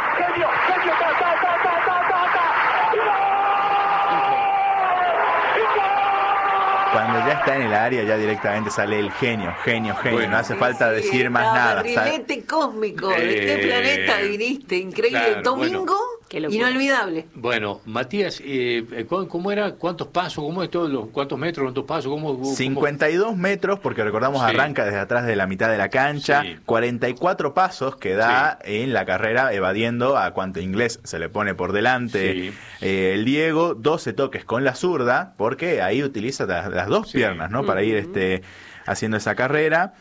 [SPEAKER 3] Cuando ya está en el área, ya directamente sale el genio.
[SPEAKER 1] Bueno.
[SPEAKER 3] No hace falta decir más
[SPEAKER 2] no,
[SPEAKER 3] nada.
[SPEAKER 2] Barrilete cósmico. ¿De qué planeta viniste? Increíble.
[SPEAKER 1] claro,
[SPEAKER 2] Domingo,
[SPEAKER 1] bueno.
[SPEAKER 4] Qué locura.
[SPEAKER 2] inolvidable.
[SPEAKER 1] Bueno, Matías, ¿cómo era? ¿Cuántos pasos? ¿Cómo es todo? ¿Cuántos metros? ¿Cuántos pasos? ¿Cómo?
[SPEAKER 3] 52 metros, porque recordamos
[SPEAKER 1] Sí.
[SPEAKER 3] arranca desde atrás de la mitad de la cancha.
[SPEAKER 1] Sí.
[SPEAKER 3] 44 pasos que da en la carrera, evadiendo a cuanto inglés se le pone por delante.
[SPEAKER 1] Sí.
[SPEAKER 3] El Diego, 12 toques con la zurda, porque ahí utiliza las dos
[SPEAKER 1] Sí.
[SPEAKER 3] piernas, ¿no? Para ir haciendo esa carrera.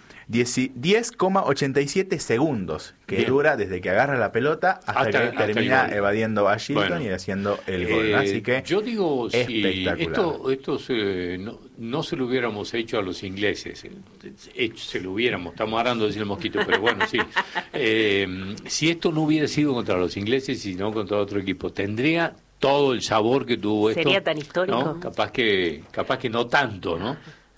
[SPEAKER 3] 10,87 segundos que
[SPEAKER 1] Bien.
[SPEAKER 3] dura desde que agarra la pelota hasta
[SPEAKER 1] Hasta
[SPEAKER 3] que
[SPEAKER 1] el
[SPEAKER 3] termina
[SPEAKER 1] gol.
[SPEAKER 3] evadiendo a Shilton
[SPEAKER 1] Bueno.
[SPEAKER 3] y haciendo el gol. Así que
[SPEAKER 1] yo digo, si
[SPEAKER 3] espectacular.
[SPEAKER 1] esto no se lo hubiéramos hecho a los ingleses, se lo hubiéramos, estamos hablando de decir el mosquito, pero bueno, sí. Si esto no hubiera sido contra los ingleses, sino contra otro equipo, tendría todo el sabor que tuvo esto.
[SPEAKER 4] ¿Sería tan histórico?
[SPEAKER 1] ¿no? Capaz que no tanto, ¿no?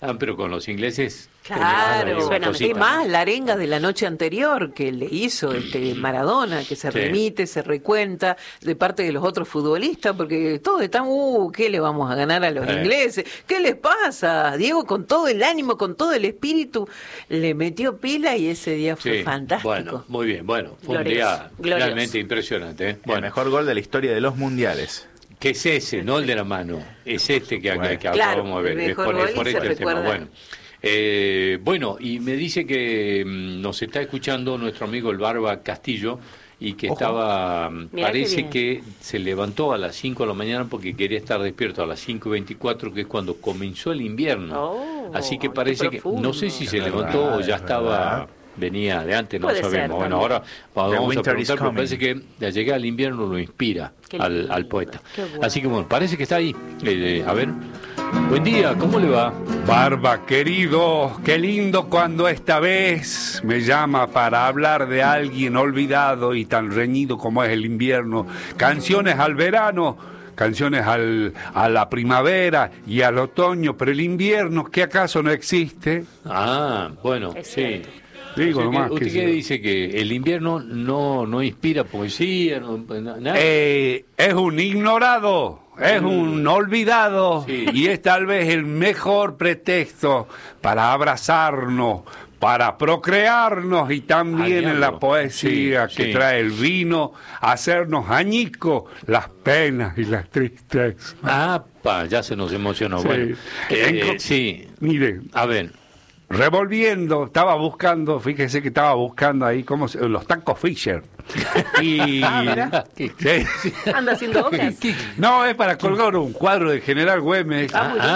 [SPEAKER 1] pero con los ingleses...
[SPEAKER 2] Claro,
[SPEAKER 4] Suena
[SPEAKER 2] y
[SPEAKER 4] mejor.
[SPEAKER 2] más la arenga de la noche anterior que le hizo Maradona, que se
[SPEAKER 1] Sí.
[SPEAKER 2] remite, se recuenta de parte de los otros futbolistas, porque todos están, ¿qué le vamos a ganar a los ingleses? ¿Qué les pasa? Diego con todo el ánimo, con todo el espíritu, le metió pila y ese día fue
[SPEAKER 1] Sí,
[SPEAKER 2] fantástico.
[SPEAKER 1] bueno, muy bien, bueno, fue un
[SPEAKER 4] Glorioso,
[SPEAKER 1] día
[SPEAKER 4] glorioso.
[SPEAKER 1] realmente impresionante.
[SPEAKER 3] El
[SPEAKER 1] Bueno,
[SPEAKER 3] mejor gol de la historia de los mundiales.
[SPEAKER 1] que es ese, no el de la mano, es este que
[SPEAKER 3] Bueno.
[SPEAKER 1] acabamos de ver,
[SPEAKER 2] el
[SPEAKER 1] es
[SPEAKER 2] mejor
[SPEAKER 1] por,
[SPEAKER 2] gol
[SPEAKER 1] es por
[SPEAKER 2] y se
[SPEAKER 1] este el tema.
[SPEAKER 2] recuerda.
[SPEAKER 1] Bueno. Bueno, y me dice que nos está escuchando nuestro amigo el Barba Castillo y que estaba,
[SPEAKER 4] Mirá
[SPEAKER 1] parece
[SPEAKER 4] qué
[SPEAKER 1] que se levantó a las 5 de la mañana porque quería estar despierto a las 5:24, que es cuando comenzó el invierno.
[SPEAKER 4] Oh,
[SPEAKER 1] Así que
[SPEAKER 4] qué
[SPEAKER 1] parece que,
[SPEAKER 4] profundo.
[SPEAKER 1] no sé si se
[SPEAKER 3] Es
[SPEAKER 1] levantó o
[SPEAKER 3] verdad,
[SPEAKER 1] ya
[SPEAKER 3] es
[SPEAKER 1] estaba...
[SPEAKER 3] verdad.
[SPEAKER 1] Venía de antes, no
[SPEAKER 4] Puede ser
[SPEAKER 1] sabemos. Bueno,
[SPEAKER 4] también.
[SPEAKER 1] ahora vamos a
[SPEAKER 3] winter is
[SPEAKER 1] preguntar, pero
[SPEAKER 3] coming.
[SPEAKER 1] parece que la llegada al invierno lo inspira
[SPEAKER 4] Qué
[SPEAKER 1] al
[SPEAKER 4] lindo,
[SPEAKER 1] poeta.
[SPEAKER 4] qué bueno.
[SPEAKER 1] Así que bueno, parece que está ahí. A ver. Buen día, ¿cómo le va?
[SPEAKER 5] Barba, querido, qué lindo cuando esta vez me llama para hablar de alguien olvidado y tan reñido como es el invierno. Canciones al verano, canciones a la primavera y al otoño, pero el invierno, ¿qué acaso no existe?
[SPEAKER 1] Ah, bueno,
[SPEAKER 4] Es
[SPEAKER 1] sí.
[SPEAKER 4] cierto.
[SPEAKER 5] Digo
[SPEAKER 1] O sea,
[SPEAKER 5] nomás
[SPEAKER 1] ¿Usted
[SPEAKER 5] que
[SPEAKER 1] qué
[SPEAKER 5] sí.
[SPEAKER 1] dice? ¿Que el invierno no inspira poesía? Nada.
[SPEAKER 5] Es un ignorado, es un olvidado
[SPEAKER 1] Sí.
[SPEAKER 5] y es tal vez el mejor pretexto para abrazarnos, para procrearnos y también en la
[SPEAKER 1] Añarlo.
[SPEAKER 5] poesía
[SPEAKER 1] Sí,
[SPEAKER 5] que
[SPEAKER 1] sí.
[SPEAKER 5] trae el vino, hacernos añicos las penas y las tristezas.
[SPEAKER 1] Ya se nos emocionó.
[SPEAKER 5] Sí.
[SPEAKER 1] Bueno, sí.
[SPEAKER 5] Mire,
[SPEAKER 1] A ver.
[SPEAKER 5] revolviendo, estaba buscando, fíjese que estaba buscando ahí los tacos Fisher. Y sí.
[SPEAKER 4] Anda haciendo obras.
[SPEAKER 5] No, es para colgar un cuadro de General Güemes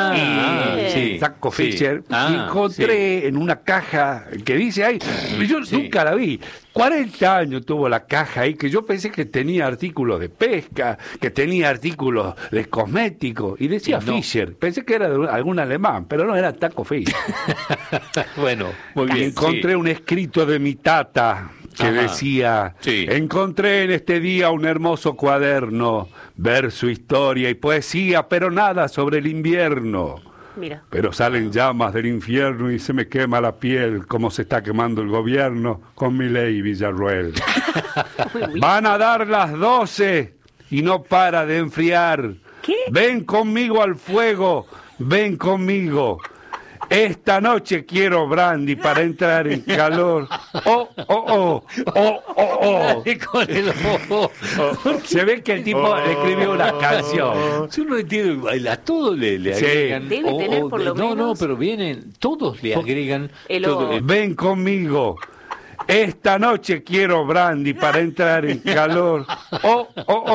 [SPEAKER 5] y
[SPEAKER 1] sí,
[SPEAKER 5] Taco
[SPEAKER 1] sí.
[SPEAKER 5] Fisher.
[SPEAKER 1] Ah,
[SPEAKER 5] Y encontré en una caja que dice ahí, yo
[SPEAKER 1] Sí.
[SPEAKER 5] nunca la vi. 40 años tuvo la caja ahí, que yo pensé que tenía artículos de pesca, que tenía artículos de cosméticos, y decía
[SPEAKER 1] Y no.
[SPEAKER 5] Fisher. Pensé que era de algún alemán, pero no, era Taco Fisher.
[SPEAKER 1] Bueno, muy
[SPEAKER 5] Y
[SPEAKER 1] bien.
[SPEAKER 5] encontré un escrito de mi tata que
[SPEAKER 1] Ajá.
[SPEAKER 5] decía,
[SPEAKER 1] Sí.
[SPEAKER 5] encontré en este día un hermoso cuaderno, verso, historia y poesía, pero nada sobre el invierno.
[SPEAKER 4] Mira.
[SPEAKER 5] Pero salen llamas del infierno y se me quema la piel como se está quemando el gobierno con Milei y Villarruel. Van a dar las 12 y no para de enfriar.
[SPEAKER 4] ¿Qué?
[SPEAKER 5] Ven conmigo al fuego, ven conmigo. Esta noche quiero brandy para entrar en calor. Oh, oh, oh, oh, oh,
[SPEAKER 1] Con el
[SPEAKER 5] oh. Se ve que el tipo le escribió una canción.
[SPEAKER 1] Yo no entiendo, a todos le
[SPEAKER 5] Sí.
[SPEAKER 1] agregan.
[SPEAKER 4] Debe tener por lo
[SPEAKER 1] no,
[SPEAKER 4] menos-
[SPEAKER 1] pero vienen, todos le agregan.
[SPEAKER 4] El
[SPEAKER 1] todo,
[SPEAKER 4] O.
[SPEAKER 5] Ven conmigo. Esta noche quiero brandy para entrar en calor. Oh, oh, oh.